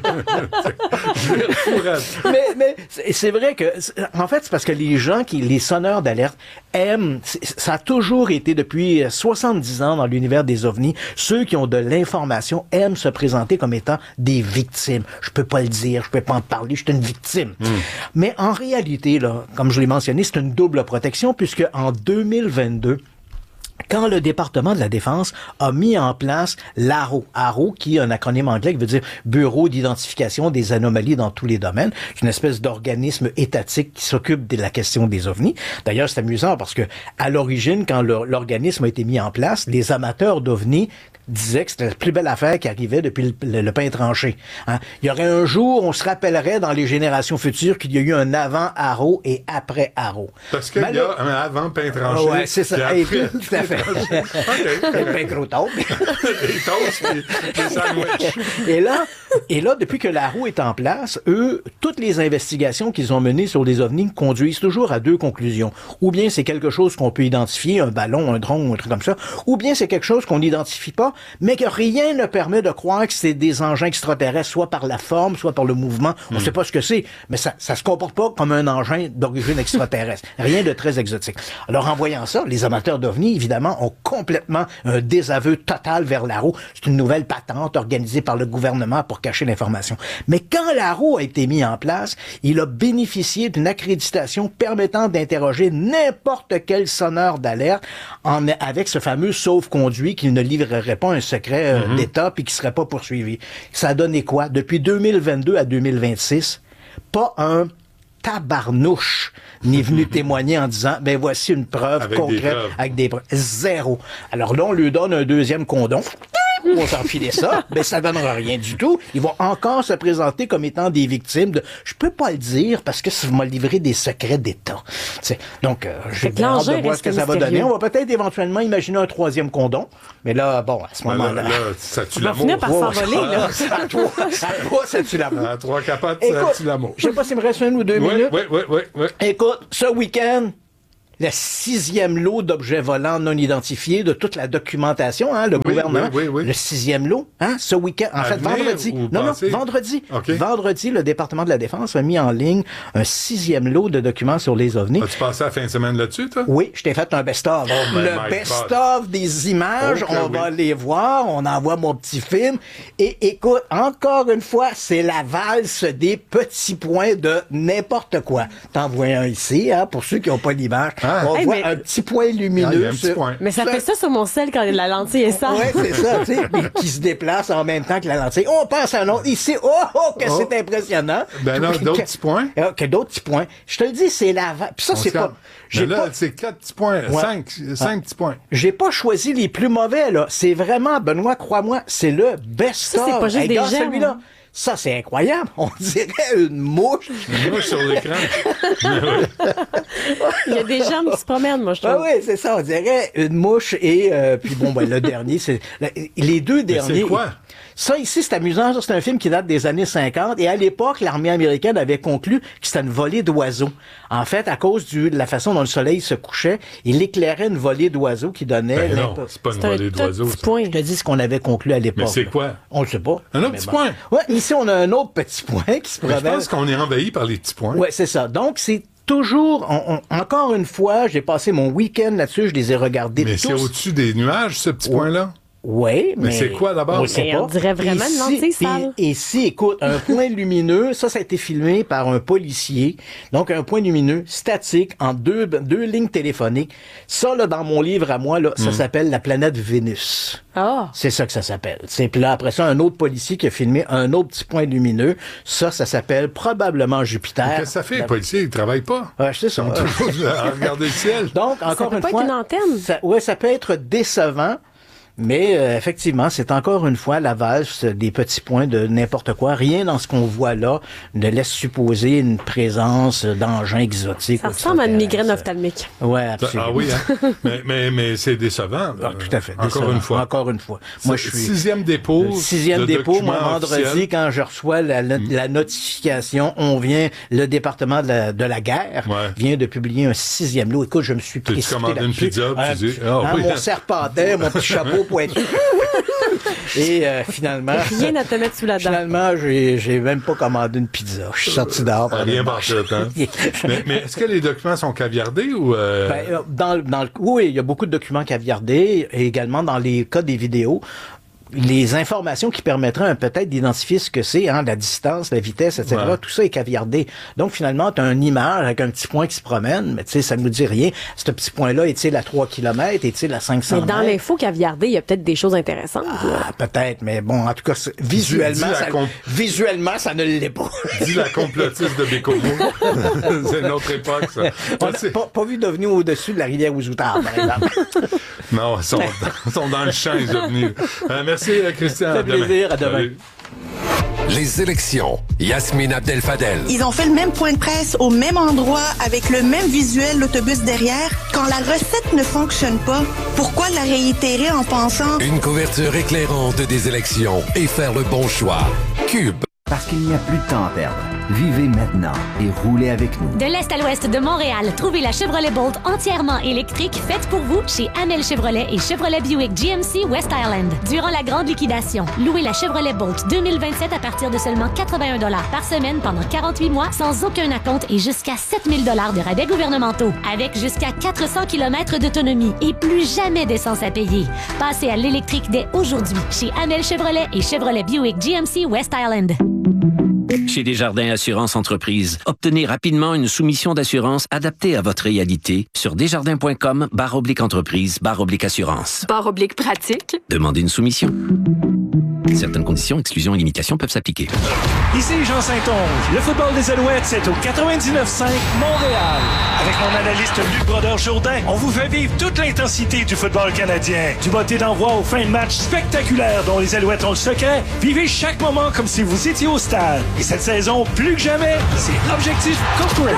Je vais fourrer. Mais, mais c'est, c'est vrai que, en fait, c'est parce que les gens, qui, les sonneurs d'alerte, aiment, ça a toujours été depuis soixante-dix ans dans l'univers des ovnis, ceux qui ont de l'information aiment se présenter comme étant des victimes. Je peux pas le dire, je peux pas en parler, je suis une victime. Mm. Mais en réalité, là, comme je l'ai mentionné, c'est une double protection puisque en deux mille vingt-deux, quand le département de la Défense a mis en place l'A R O, A R O qui est un acronyme anglais qui veut dire Bureau d'identification des anomalies dans tous les domaines, c'est une espèce d'organisme étatique qui s'occupe de la question des ovnis. D'ailleurs, c'est amusant parce que à l'origine, quand le, l'organisme a été mis en place, les amateurs d'ovnis disait que c'était la plus belle affaire qui arrivait depuis le, le, le pain tranché. Hein? Il y aurait un jour, on se rappellerait dans les générations futures qu'il y a eu un avant A R O et après A R O. Parce qu'il Malheure... y a un avant pain tranché. Ouais, c'est ça. Et puis, tout à fait. Okay. Le pain croûton. Les toasts et les sandwichs. Et là, et là, depuis que l'A R O est en place, eux, toutes les investigations qu'ils ont menées sur les ovnis conduisent toujours à deux conclusions. Ou bien c'est quelque chose qu'on peut identifier, un ballon, un drone, un truc comme ça, ou bien c'est quelque chose qu'on n'identifie pas, mais que rien ne permet de croire que c'est des engins extraterrestres, soit par la forme, soit par le mouvement. On ne mm. sait pas ce que c'est, mais ça ça se comporte pas comme un engin d'origine extraterrestre. Rien de très exotique. Alors, en voyant ça, les amateurs d'ovnis, évidemment, ont complètement un désaveu total vers l'A R O. C'est une nouvelle patente organisée par le gouvernement pour cacher l'information. Mais quand l'A R O a été mis en place, il a bénéficié d'une accréditation permettant d'interroger n'importe quel sonneur d'alerte en, avec ce fameux sauf-conduit qu'il ne livrerait pas un secret euh, mm-hmm. d'État puis qui serait pas poursuivi. Ça a donné quoi? Depuis deux mille vingt-deux à deux mille vingt-six, pas un tabarnouche n'est venu témoigner en disant, ben voici une preuve Avec concrète des preuves. avec des preuves. Zéro. Alors là, on lui donne un deuxième condom. On va s'enfiler ça, ben ça donnera rien du tout. Ils vont encore se présenter comme étant des victimes de « je peux pas le dire parce que ça m'a livré des secrets d'État ». T'sais, donc, euh, j'ai Fait que bien hâte l'enjeu de voir reste ce que ça va mystérieux. donner. On va peut-être éventuellement imaginer un troisième condom, mais là, bon, à ce Ben moment-là... là, là, ça tue On va l'amour. finir par s'envoler, là. À toi, à toi, ça tue l'amour. À trois capotes, ça Écoute, tue l'amour. je sais pas s'il me reste une ou deux Oui, minutes. oui, oui, oui, oui. Écoute, ce week-end, le sixième lot d'objets volants non identifiés de toute la documentation, hein, le Oui, gouvernement. oui, oui, oui. Le sixième lot, hein, ce week-end. En À fait, venir vendredi. ou Non, passé? non, vendredi. OK. Vendredi, le département de la Défense a mis en ligne un sixième lot de documents sur les ovnis. As-tu passé la fin de semaine là-dessus, toi? Oui, je t'ai fait un best-of. Oh, my le God. best-of des images, Oh, que on oui. va les voir, on envoie mon petit film. Et écoute, encore une fois, c'est la valse des petits points de n'importe quoi. T'en vois un ici, hein, pour ceux qui n'ont pas l'image. Ah. On Hey, voit mais- un petit point lumineux. Ah, il y a un petit sur- point. Mais ça fait ça sur mon sel quand la lentille est sale. Oui, c'est ça, tu sais, puis qui se déplace en même temps que la lentille. On passe à un autre. Ici, oh, oh, que Oh. c'est impressionnant. Ben non, Que- d'autres petits points. Ah, que d'autres petits points. Je te le dis, c'est la... va- Puis ça, On c'est se calme. pas... Mais J'ai là, pas... c'est quatre petits points, Ouais. cinq, cinq petits points. J'ai pas choisi les plus mauvais, là. C'est vraiment, Benoît, crois-moi, c'est le best-of. Ça, c'est pas juste Hey, des regarde gemmes. celui-là. Ça, c'est incroyable. On dirait une mouche. Moi, sur l'écran. Il y a des jambes qui se promènent, moi, je trouve. Ah oui, c'est ça. On dirait une mouche et euh, puis bon, ben le dernier, c'est les deux derniers. c'est quoi? Ça ici, c'est amusant. C'est un film qui date des années cinquante et à l'époque, l'armée américaine avait conclu que c'était une volée d'oiseaux. En fait, à cause du, de la façon dont le soleil se couchait, il éclairait une volée d'oiseaux qui donnait. Ben non, l'impo- c'est pas une C'est un volée tout d'oiseaux. petit ça. point. Je te dis ce qu'on avait conclu à l'époque. Mais c'est là. quoi? On le sait pas. Un autre Mais petit bon. point? Ouais, ici, on a un autre petit point qui se Mais je promène. pense qu'on est envahi par les petits points. Ouais, c'est ça. Donc, c'est toujours, on- on- encore une fois, j'ai passé mon week-end là-dessus, je les ai regardés Mais tous. c'est au-dessus des nuages, ce petit point-là? Oui, mais... Mais c'est quoi, d'abord? On le sait Mais pas. on dirait vraiment une Et lentille si- sale. Et, et si, écoute, un point lumineux, ça, ça a été filmé par un policier. Donc, un point lumineux statique en deux, deux lignes téléphoniques. Ça, là, dans mon livre à moi, là, ça Mm. s'appelle la planète Vénus. Ah. C'est ça que ça s'appelle. C'est puis là après ça un autre policier qui a filmé un autre petit point lumineux. Ça, ça s'appelle probablement Jupiter. Qu'est-ce que ça fait, les policiers? Ils travaillent pas. Ouais, c'est ça. À regarder le ciel. Donc encore peut une pas fois, être une antenne. Ça, ouais, ça peut être décevant. Mais euh, effectivement, c'est encore une fois la valse des petits points de n'importe quoi. Rien dans ce qu'on voit là ne laisse supposer une présence d'engins exotiques. Ça ou ressemble à une migraine extraterrestres. ophtalmique. Ouais, absolument. Ah oui, hein? mais, mais, mais c'est décevant. Ah, tout à fait. Encore décevant. une fois. Encore une fois. Moi, je suis Sixième dépôt. Le sixième de dépôt, moi, documents vendredi, officiels. quand je reçois la, la, la notification, on vient, le département de la, de la guerre Ouais. vient de publier un sixième lot. Écoute, je me suis T'as-tu précipité commandé une là-dessus. pizza, puis Ah, tu dis, ah hein, oui. mon serpentin, mon petit chapeau pointu. Et euh, finalement, Rien à te mettre sous la dent. finalement, j'ai, j'ai même pas commandé une pizza. Je suis sorti dehors. Ah, rien par partout, hein? mais, mais est-ce que les documents sont caviardés ou... euh, Ben, euh, dans, le- dans le, oui, il y a beaucoup de documents caviardés et également dans les cas des vidéos. Les informations qui permettraient hein, peut-être d'identifier ce que c'est, hein, la distance, la vitesse, et cetera. Ouais. Tout ça est caviardé. Donc, finalement, tu as une image avec un petit point qui se promène, mais tu sais, ça ne nous dit rien. Ce petit point-là, est-il à trois kilomètres, est-il à cinq cents Mais dans mètres? l'info caviardée, il y a peut-être des choses intéressantes. là. Ah, peut-être, mais bon, en tout cas, c'est- visuellement, dis la ça, comp- visuellement, ça ne l'est pas. Dis la complotiste de Bécomo. C'est une autre époque, ça. On n'a pas, pas vu d'OVNI au-dessus de la rivière Ouzoutar, par exemple. Non, ils sont, dans, ils sont dans le champ, les ovnis. Euh, merci, euh, Christian. Ça fait plaisir, à demain. Salut. Les élections. Yasmine Abdel-Fadel. Ils ont fait le même point de presse au même endroit avec le même visuel, l'autobus derrière. Quand la recette ne fonctionne pas, pourquoi la réitérer en pensant Une couverture éclairante des élections et faire le bon choix. Cube. Parce qu'il n'y a plus de temps à perdre. Vivez maintenant et roulez avec nous. De l'Est à l'Ouest de Montréal, trouvez la Chevrolet Bolt entièrement électrique faite pour vous chez Amel Chevrolet et Chevrolet Buick G M C West Island. Durant la grande liquidation, louez la Chevrolet Bolt deux mille vingt-sept à partir de seulement quatre-vingt-un dollars par semaine pendant quarante-huit mois sans aucun acompte et jusqu'à sept mille dollars de rabais gouvernementaux. Avec jusqu'à quatre cents kilomètres d'autonomie et plus jamais d'essence à payer. Passez à l'électrique dès aujourd'hui chez Amel Chevrolet et Chevrolet Buick G M C West Island. Chez Desjardins Assurance Entreprise, obtenez rapidement une soumission d'assurance adaptée à votre réalité sur desjardins.com barre oblique entreprise barre oblique assurance. Barre oblique pratique. Demandez une soumission. Certaines conditions, exclusions et limitations peuvent s'appliquer. Ici Jean Saint-Onge. Le football des Alouettes, c'est au quatre-vingt-dix-neuf cinq Montréal. Avec mon analyste Luc Brodeur-Jourdain, on vous fait vivre toute l'intensité du football canadien. Du botté d'envoi aux fins de match spectaculaires dont les Alouettes ont le secret, vivez chaque moment comme si vous étiez au stade. Et cette saison, plus que jamais, c'est Objectif Corporate.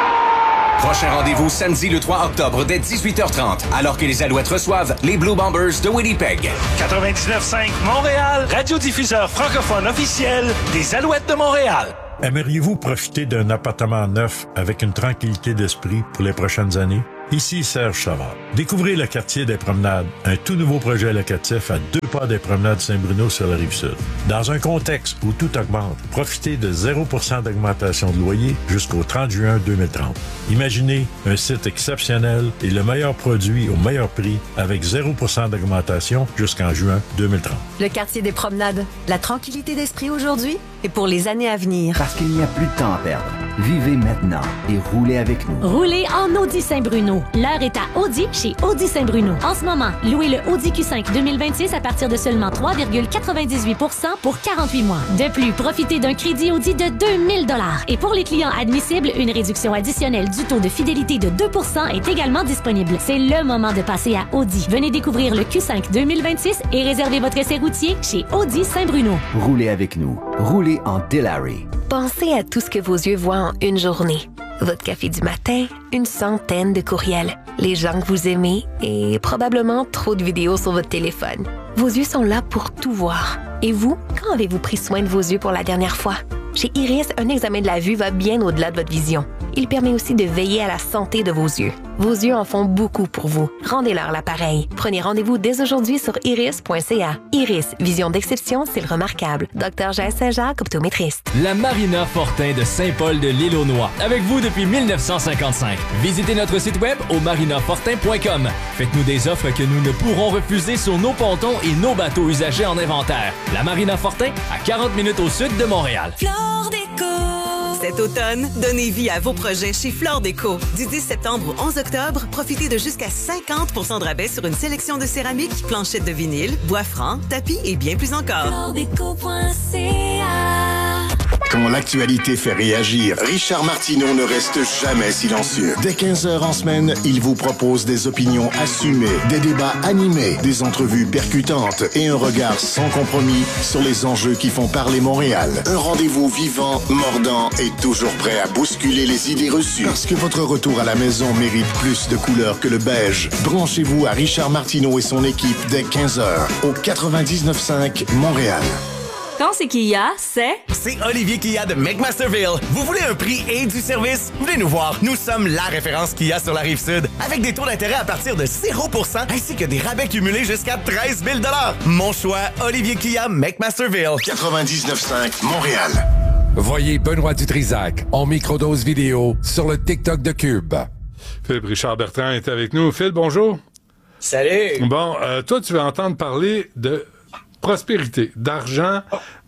Prochain rendez-vous samedi le trois octobre dès dix-huit heures trente, alors que les Alouettes reçoivent les Blue Bombers de Winnipeg. quatre-vingt-dix-neuf cinq Montréal, radiodiffuseur francophone officiel des Alouettes de Montréal. Aimeriez-vous profiter d'un appartement neuf avec une tranquillité d'esprit pour les prochaines années? Ici Serge Savard. Découvrez le quartier des Promenades, un tout nouveau projet locatif à deux pas des Promenades Saint-Bruno sur la Rive-Sud. Dans un contexte où tout augmente, profitez de zéro pour cent d'augmentation de loyer jusqu'au trente juin deux mille trente. Imaginez un site exceptionnel et le meilleur produit au meilleur prix avec zéro pour cent d'augmentation jusqu'en juin deux mille trente. Le quartier des Promenades, la tranquillité d'esprit aujourd'hui et pour les années à venir. Parce qu'il n'y a plus de temps à perdre. Vivez maintenant et roulez avec nous. Roulez en Audi Saint-Bruno. L'heure est à Audi chez Audi Saint-Bruno. En ce moment, louez le Audi Q cinq deux mille vingt-six à partir de seulement trois virgule quatre-vingt-dix-huit pour cent pour quarante-huit mois. De plus, profitez d'un crédit Audi de deux mille dollars. Et pour les clients admissibles, une réduction additionnelle du taux de fidélité de deux pour cent est également disponible. C'est le moment de passer à Audi. Venez découvrir le Q cinq deux mille vingt-six et réservez votre essai routier chez Audi Saint-Bruno. Roulez avec nous. Roulez en Dilawri. Pensez à tout ce que vos yeux voient en une journée. Votre café du matin, une centaine de courriels, les gens que vous aimez et probablement trop de vidéos sur votre téléphone. Vos yeux sont là pour tout voir. Et vous, quand avez-vous pris soin de vos yeux pour la dernière fois? Chez Iris, un examen de la vue va bien au-delà de votre vision. Il permet aussi de veiller à la santé de vos yeux. Vos yeux en font beaucoup pour vous. Rendez-leur l'appareil. Prenez rendez-vous dès aujourd'hui sur iris point c a. Iris, vision d'exception, c'est le remarquable. Docteur Jaël Saint-Jacques, optométriste. La Marina Fortin de Saint-Paul de l'Île-aux-Noix. Avec vous depuis mille neuf cent cinquante-cinq. Visitez notre site web au marina fortin point com. Faites-nous des offres que nous ne pourrons refuser sur nos pontons et nos bateaux usagés en inventaire. La Marina Fortin, à quarante minutes au sud de Montréal. Flore Déco. Cet automne, donnez vie à vos projets chez Flore Déco. Du dix septembre au onze octobre, profitez de jusqu'à cinquante pour cent de rabais sur une sélection de céramique, planchettes de vinyle, bois franc, tapis et bien plus encore. flore déco point c a. Quand l'actualité fait réagir, Richard Martineau ne reste jamais silencieux. Dès quinze heures en semaine, il vous propose des opinions assumées, des débats animés, des entrevues percutantes et un regard sans compromis sur les enjeux qui font parler Montréal. Un rendez-vous vivant, mordant et toujours prêt à bousculer les idées reçues. Parce que votre retour à la maison mérite plus de couleurs que le beige. Branchez-vous à Richard Martineau et son équipe dès quinze heures au quatre-vingt-dix-neuf cinq Montréal. Quand c'est Kia, c'est... C'est Olivier Kia de McMasterville. Vous voulez un prix et du service? Venez nous voir. Nous sommes la référence Kia sur la Rive-Sud, avec des taux d'intérêt à partir de zéro pour cent ainsi que des rabais cumulés jusqu'à treize mille dollars. Mon choix, Olivier Kia, McMasterville. quatre-vingt-dix-neuf cinq Montréal. Voyez Benoît Dutrisac en microdose vidéo sur le TikTok de Cube. Philippe Richard Bertrand est avec nous. Phil, bonjour. Salut. Bon, euh, toi, tu vas entendre parler de prospérité, d'argent,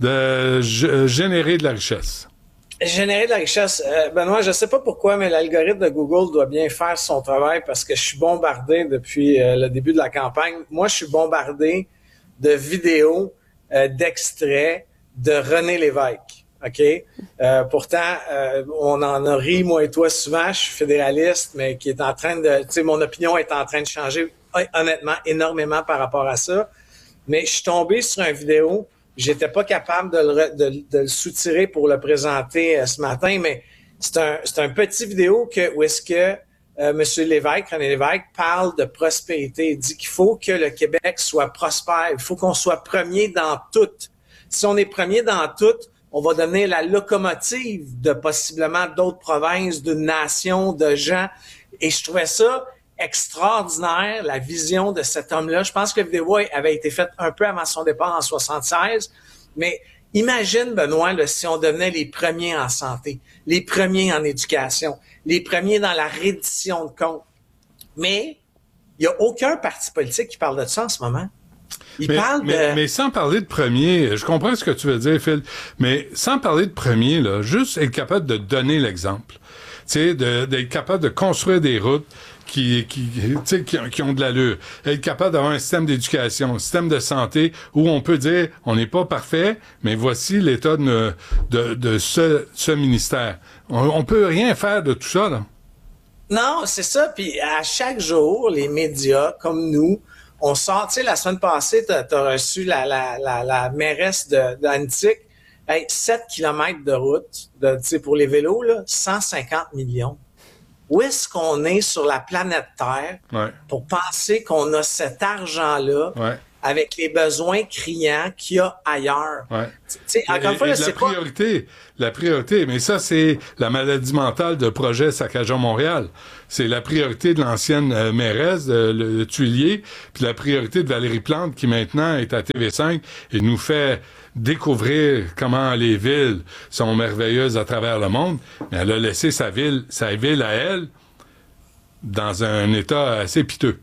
de g- générer de la richesse. Générer de la richesse. Euh, Benoît, je sais pas pourquoi, mais l'algorithme de Google doit bien faire son travail parce que je suis bombardé depuis euh, le début de la campagne. Moi, je suis bombardé de vidéos, euh, d'extraits de René Lévesque. OK? Euh, pourtant, euh, on en a ri, moi et toi, souvent. Je suis fédéraliste, mais qui est en train de... Tu sais, mon opinion est en train de changer, honnêtement, énormément par rapport à ça. Mais je suis tombé sur une vidéo, j'étais pas capable de le, de, de le soutirer pour le présenter euh, ce matin, mais c'est un, c'est un petit vidéo que, où est-ce que euh, M. Lévesque, René Lévesque, parle de prospérité. Il dit qu'il faut que le Québec soit prospère, il faut qu'on soit premier dans tout. Si on est premier dans tout, on va devenir la locomotive de possiblement d'autres provinces, d'une nation, de gens. Et je trouvais ça extraordinaire, la vision de cet homme-là. Je pense que la vidéo avait été faite un peu avant son départ en soixante-seize, mais imagine, Benoît, là, si on devenait les premiers en santé, les premiers en éducation, les premiers dans la reddition de comptes. Mais il n'y a aucun parti politique qui parle de ça en ce moment. Il mais, parle mais, de... mais sans parler de premier, je comprends ce que tu veux dire, Phil, mais sans parler de premier, là, juste être capable de donner l'exemple. Tu sais, de, d'être capable de construire des routes qui, qui, tu sais, qui, qui ont de l'allure. Être capable d'avoir un système d'éducation, un système de santé où on peut dire, on n'est pas parfait, mais voici l'état de, de, de ce, ce ministère. On, on peut rien faire de tout ça, là. Non, c'est ça. Puis à chaque jour, les médias, comme nous, on sort, tu sais, la semaine passée, t'as, t'as reçu la, la, la, la mairesse de, d'Antique, hey, sept kilomètres de route, de, tu sais, pour les vélos, là, cent cinquante millions. Où est-ce qu'on est sur la planète Terre ouais. pour penser qu'on a cet argent-là ouais. avec les besoins criants qu'il y a ailleurs? Ouais. Tu sais, encore une fois, et, là, et la c'est priorité, pas... la priorité, mais ça, c'est la maladie mentale de projet Saccageons Montréal. C'est la priorité de l'ancienne euh, mairesse, de, le, le Tuilier, puis la priorité de Valérie Plante, qui maintenant est à T V cinq et nous fait découvrir comment les villes sont merveilleuses à travers le monde. Mais elle a laissé sa ville, sa ville à elle, dans un état assez piteux.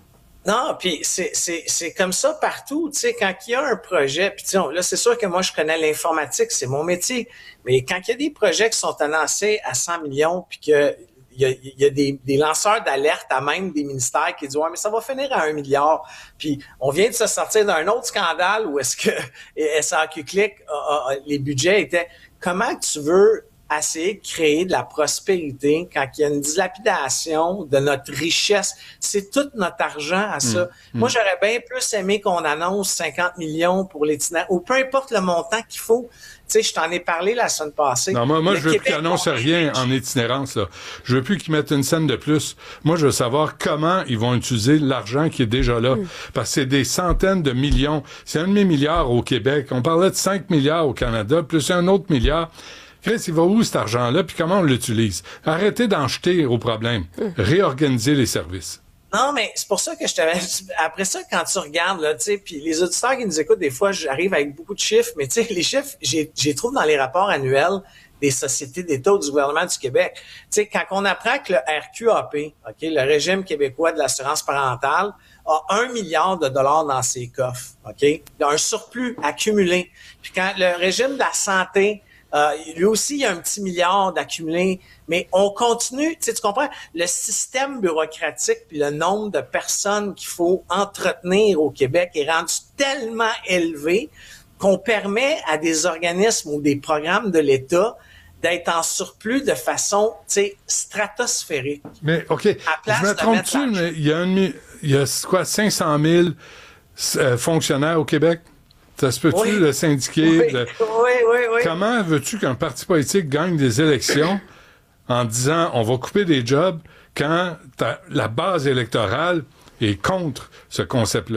Non, puis c'est c'est c'est comme ça partout, tu sais, quand il y a un projet, puis tu sais, là c'est sûr que moi je connais l'informatique, c'est mon métier, mais quand il y a des projets qui sont annoncés à cent millions, puis que il y a, il y a des, des lanceurs d'alerte à même des ministères qui disent ouais mais ça va finir à un milliard, puis on vient de se sortir d'un autre scandale où est-ce que S A Q Click a, a, les budgets étaient, comment tu veux essayer de créer de la prospérité quand il y a une dilapidation de notre richesse. C'est tout notre argent à ça. Mmh. Moi, j'aurais bien plus aimé qu'on annonce cinquante millions pour l'itinéraire, ou peu importe le montant qu'il faut. Tu sais, je t'en ai parlé la semaine passée. Non, moi, moi le je veux Québec, plus qu'ils annoncent rien en itinérance, là. Je veux plus qu'ils mettent une scène de plus. Moi, je veux savoir comment ils vont utiliser l'argent qui est déjà là. Mmh. Parce que c'est des centaines de millions. C'est un demi-milliard au Québec. On parlait de cinq milliards au Canada, plus un autre milliard. Chris, il va où cet argent-là, puis comment on l'utilise? Arrêtez d'en jeter au problème. Mmh. Réorganiser les services. Non, mais c'est pour ça que je t'avais... Après ça, quand tu regardes, là, tu sais, puis les auditeurs qui nous écoutent, des fois, j'arrive avec beaucoup de chiffres, mais tu sais, les chiffres, j'ai, j'ai trouve dans les rapports annuels des sociétés d'État ou du gouvernement du Québec. Tu sais, quand on apprend que le R Q A P, OK, le Régime québécois de l'assurance parentale, a un milliard de dollars dans ses coffres, OK? Il y a un surplus accumulé. Puis quand le Régime de la santé, Euh, lui aussi, il y a un petit milliard d'accumulé, mais on continue, tu sais, tu comprends? Le système bureaucratique puis le nombre de personnes qu'il faut entretenir au Québec est rendu tellement élevé qu'on permet à des organismes ou des programmes de l'État d'être en surplus de façon, tu sais, stratosphérique. Mais, OK, je me trompe-tu, mais il y a, une, il y a quoi, cinq cent mille euh, fonctionnaires au Québec? Ça se peut-tu, oui. le syndiquer? Oui, le... oui, oui, oui. Comment veux-tu qu'un parti politique gagne des élections en disant on va couper des jobs quand la base électorale est contre ce concept-là?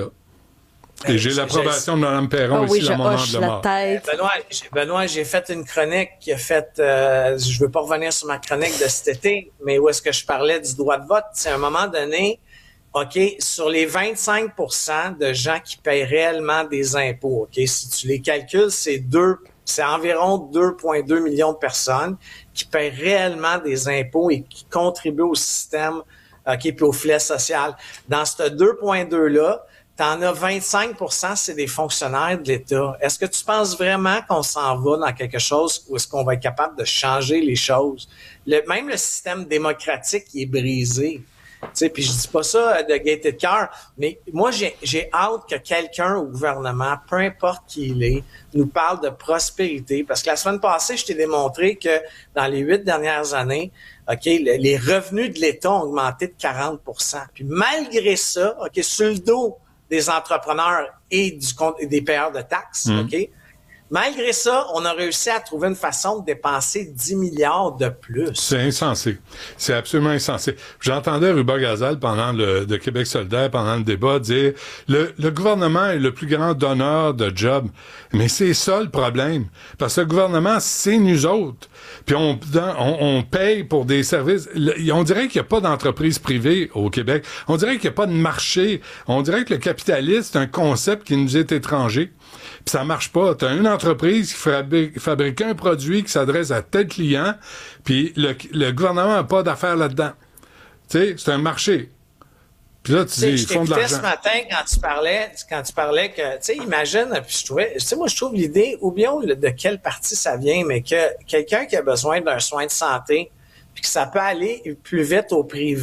Et euh, j'ai l'approbation de Mme Perron oh, oui, ici dans mon angle de mort. Benoît, j'ai, Benoît, j'ai fait une chronique qui a fait... Euh, je veux pas revenir sur ma chronique de cet été, mais où est-ce que je parlais du droit de vote. C'est à un moment donné... OK, sur les vingt-cinq pour cent de gens qui payent réellement des impôts, OK, si tu les calcules, c'est deux, c'est environ deux virgule deux millions de personnes qui payent réellement des impôts et qui contribuent au système, OK, puis au filet social. Dans ce deux virgule deux-là, t'en as vingt-cinq pour cent, c'est des fonctionnaires de l'État. Est-ce que tu penses vraiment qu'on s'en va dans quelque chose où est-ce qu'on va être capable de changer les choses? Le, même le système démocratique qui est brisé. Tu sais, puis je dis pas ça de gaieté de cœur, mais moi, j'ai, j'ai hâte que quelqu'un au gouvernement, peu importe qui il est, nous parle de prospérité. Parce que la semaine passée, je t'ai démontré que dans les huit dernières années, OK, le, les revenus de l'État ont augmenté de quarante pour cent. Puis malgré ça, OK, sur le dos des entrepreneurs et du compte, des payeurs de taxes, mmh. OK, malgré ça, on a réussi à trouver une façon de dépenser dix milliards de plus. C'est insensé. C'est absolument insensé. J'entendais Ruba Gazal pendant le de Québec solidaire, pendant le débat, dire le, le gouvernement est le plus grand donneur de jobs. Mais c'est ça le problème. Parce que le gouvernement, c'est nous autres. Puis on, on, on paye pour des services. On dirait qu'il n'y a pas d'entreprise privée au Québec. On dirait qu'il n'y a pas de marché. On dirait que le capitalisme, c'est un concept qui nous est étranger. Puis ça marche pas. T'as une entreprise qui fabrique, fabrique un produit qui s'adresse à tel client, puis le, le gouvernement n'a pas d'affaires là-dedans. Tu sais, c'est un marché. Puis là, tu dis, ils font de l'argent. Ce matin, quand tu parlais, quand tu parlais que, tu sais, imagine, puis je trouvais, tu sais, moi, je trouve l'idée, oublions le, de quelle partie ça vient, mais que quelqu'un qui a besoin d'un soin de santé, puis que ça peut aller plus vite au privé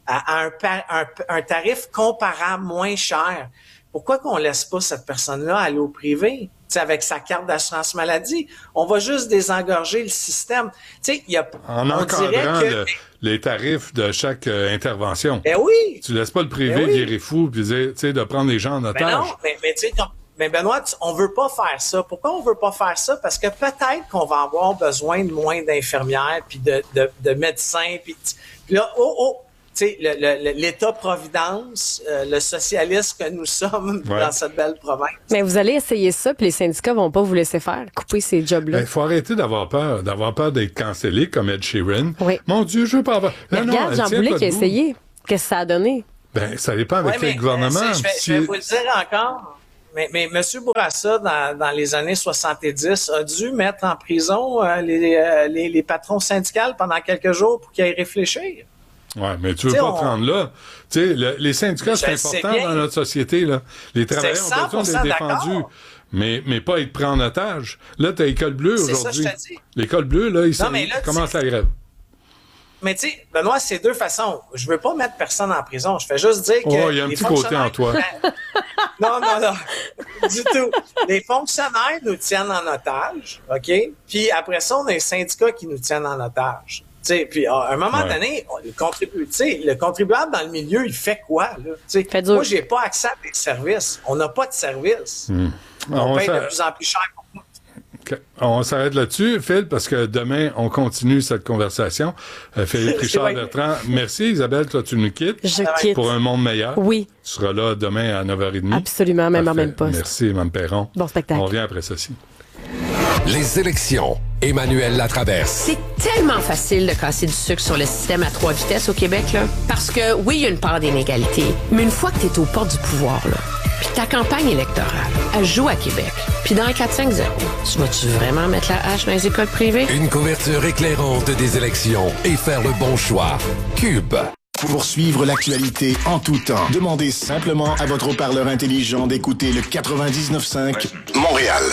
à, à un, un, un tarif comparable moins cher. Pourquoi qu'on laisse pas cette personne-là aller au privé? T'sais, avec sa carte d'assurance maladie, on va juste désengorger le système. T'sais, y a, en on encadrant dirait que, le, les tarifs de chaque euh, intervention. Ben oui! Tu laisses pas le privé ben oui. virer fou puis dire, tu sais, de prendre les gens en otage. Ben non, mais, mais tu sais, mais Benoît, on veut pas faire ça. Pourquoi on veut pas faire ça? Parce que peut-être qu'on va avoir besoin de moins d'infirmières puis de, de, de médecins. Puis là, oh, oh! Tu sais, le, le, l'État-providence, euh, le socialiste que nous sommes ouais. dans cette belle province. Mais vous allez essayer ça, puis les syndicats vont pas vous laisser faire, couper ces jobs-là. Il faut arrêter d'avoir peur, d'avoir peur d'être cancellé comme Ed Sheeran. Oui. Mon Dieu, je veux pas avoir... Mais non, regarde, non, Jean Boulet qui a essayé. Qu'est-ce que ça a donné? Ben, ça dépend avec ouais, quel mais, gouvernement. Euh, je, vais, si... je vais vous le dire encore. Mais, mais M. Bourassa, dans, dans les années soixante-dix, a dû mettre en prison euh, les, euh, les, les patrons syndicaux pendant quelques jours pour qu'ils aillent réfléchir. Ouais, mais tu veux pas on... te rendre là. Tu sais, le, les syndicats, c'est important dans notre société, là. Les travailleurs ont besoin d'être défendus. Mais, mais pas être pris en otage. Là, t'as l'école bleue c'est aujourd'hui. Ça, je te dis. L'école bleue, là, ils, non, sont, mais là, ils commencent la grève. Mais tu sais, Benoît, c'est deux façons. Je veux pas mettre personne en prison. Je fais juste dire que... Oh, il y a un petit côté en toi. non, non, non. Du tout. Les fonctionnaires nous tiennent en otage, OK? Puis après ça, on a les syndicats qui nous tiennent en otage. T'sais, puis à un moment ouais. donné, le, contribu- le contribuable dans le milieu, il fait quoi? Là? Moi, j'ai pas accès à des services. On n'a pas de services. Mmh. On, on paye de plus en plus cher pour nous. Okay. On s'arrête là-dessus, Phil, parce que demain, on continue cette conversation. Euh, Philippe Richard-Bertrand, merci. Isabelle, toi, tu nous quittes. Je quitte. Pour un monde meilleur. Oui. Tu seras là demain à neuf heures trente. Absolument, même Parfait. en même poste. Merci, Mme Perron. Bon spectacle. On revient après ceci. Les élections. Emmanuel Latraverse. C'est tellement facile de casser du sucre sur le système à trois vitesses au Québec, là. Parce que, oui, il y a une part d'inégalité. Mais une fois que t'es aux portes du pouvoir, là, puis ta campagne électorale, elle joue à Québec. Puis dans un quatre cinq zéro, tu vas-tu vraiment mettre la hache dans les écoles privées? Une couverture éclairante des élections et faire le bon choix. Cube. Pour suivre l'actualité en tout temps, demandez simplement à votre haut-parleur intelligent d'écouter le quatre-vingt-dix-neuf cinq Montréal.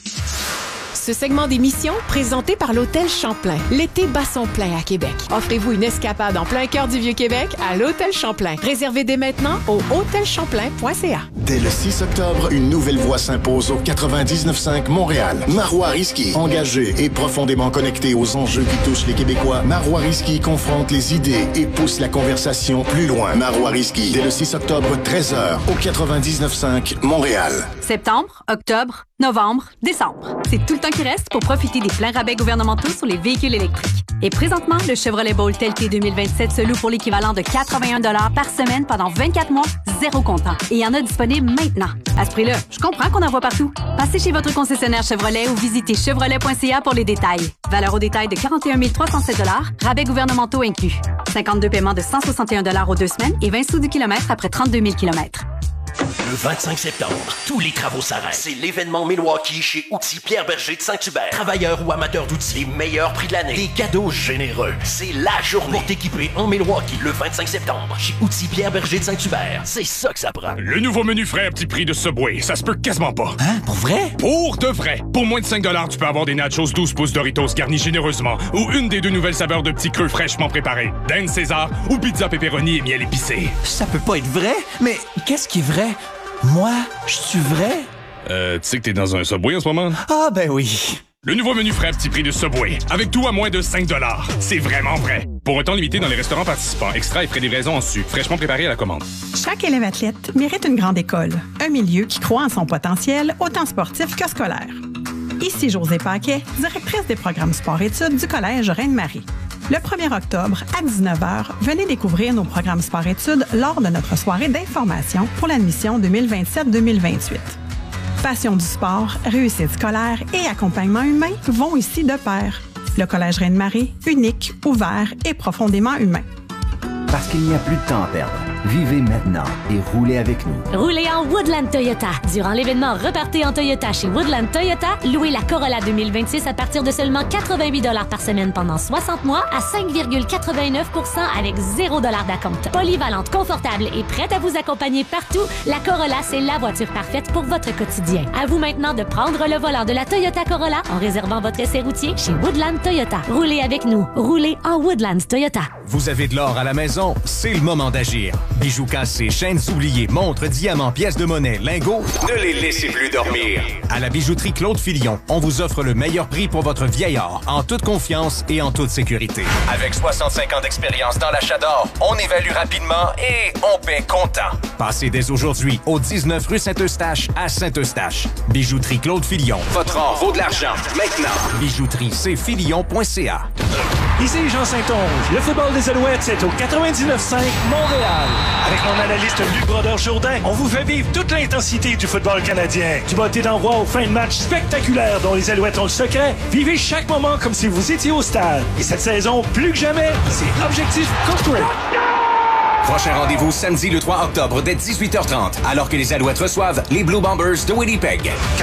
Ce segment d'émission, présenté par l'Hôtel Champlain. L'été bat son plein à Québec. Offrez-vous une escapade en plein cœur du Vieux-Québec à l'Hôtel Champlain. Réservez dès maintenant au hôtel champlain point c a. Dès le six octobre, une nouvelle voix s'impose au quatre-vingt-dix-neuf cinq Montréal. Marois Risky, engagé et profondément connecté aux enjeux qui touchent les Québécois, Marois Risky confronte les idées et pousse la conversation plus loin. Marois Risky, dès le six octobre, treize heures, au quatre-vingt-dix-neuf cinq Montréal. Septembre, octobre, novembre, décembre. C'est tout le temps qui reste pour profiter des pleins rabais gouvernementaux sur les véhicules électriques. Et présentement, le Chevrolet Bolt L T deux mille vingt-sept se loue pour l'équivalent de quatre-vingt-un dollars par semaine pendant vingt-quatre mois, zéro comptant. Et il y en a disponible maintenant. À ce prix-là, je comprends qu'on en voit partout. Passez chez votre concessionnaire Chevrolet ou visitez chevrolet point c a pour les détails. Valeur au détail de quarante et un mille trois cent sept dollars, rabais gouvernementaux inclus. cinquante-deux paiements de cent soixante et un dollars aux deux semaines et vingt sous du kilomètre après trente-deux mille kilomètres. Le vingt-cinq septembre, tous les travaux s'arrêtent. C'est l'événement Milwaukee chez Outils Pierre Berger de Saint-Hubert. Travailleurs ou amateurs d'outils, les meilleurs prix de l'année. Des cadeaux généreux. C'est la journée pour t'équiper en Milwaukee. Le vingt-cinq septembre, chez Outils Pierre Berger de Saint-Hubert. C'est ça que ça prend. Le nouveau menu frais à petit prix de Subway, ça se peut quasiment pas. Hein? Pour vrai? Pour de vrai. Pour moins de cinq dollars, tu peux avoir des nachos douze pouces Doritos garnis généreusement ou une des deux nouvelles saveurs de petits creux fraîchement préparés. Dinde César ou pizza pepperoni et miel épicé. Ça peut pas être vrai? Mais qu'est-ce qui est vrai? Moi, je suis vrai? Euh, tu sais que t'es dans un Subway en ce moment? Ah, ben oui. Le nouveau menu frais à petit prix de Subway. Avec tout à moins de cinq dollars. C'est vraiment vrai. Pour un temps limité dans les restaurants participants, extra et frais de livraison en sucre, fraîchement préparé à la commande. Chaque élève athlète mérite une grande école. Un milieu qui croit en son potentiel, autant sportif que scolaire. Ici Josée Paquet, directrice des programmes sport-études du Collège Reine-Marie. Le premier octobre, à dix-neuf heures, venez découvrir nos programmes sport-études lors de notre soirée d'information pour l'admission deux mille vingt-sept deux mille vingt-huit. Passion du sport, réussite scolaire et accompagnement humain vont ici de pair. Le Collège Reine-Marie, unique, ouvert et profondément humain. Parce qu'il n'y a plus de temps à perdre. Vivez maintenant et roulez avec nous. Roulez en Woodland Toyota. Durant l'événement Repartez en Toyota chez Woodland Toyota, louez la Corolla deux mille vingt-six à partir de seulement quatre-vingt-huit dollars par semaine pendant soixante mois à cinq virgule quatre-vingt-neuf pour cent avec zéro dollar d'acompte. Polyvalente, confortable et prête à vous accompagner partout, la Corolla, c'est la voiture parfaite pour votre quotidien. À vous maintenant de prendre le volant de la Toyota Corolla en réservant votre essai routier chez Woodland Toyota. Roulez avec nous. Roulez en Woodland Toyota. Vous avez de l'or à la maison? C'est le moment d'agir. Bijoux cassés, chaînes oubliées, montres, diamants, pièces de monnaie, lingots, ne les laissez plus dormir. À la bijouterie Claude Filion, on vous offre le meilleur prix pour votre vieil or, en toute confiance et en toute sécurité. Avec soixante-cinq ans d'expérience dans l'achat d'or, on évalue rapidement et on paie comptant. Passez dès aujourd'hui au dix-neuf rue Saint-Eustache à Saint-Eustache. Bijouterie Claude Filion. Votre or vaut de l'argent. Maintenant. Bijouterie c filion point c a. Ici Jean Saint-Onge. Le football des Alouettes, c'est au quatre-vingt-dix-neuf cinq Montréal. Avec mon analyste Luc Brodeur-Jourdain, on vous fait vivre toute l'intensité du football canadien. Du botté d'envoi aux fins de match spectaculaires dont les Alouettes ont le secret, vivez chaque moment comme si vous étiez au stade. Et cette saison, plus que jamais, c'est Objectif Corporate. Prochain rendez-vous samedi le trois octobre dès dix-huit heures trente, alors que les Alouettes reçoivent les Blue Bombers de Winnipeg.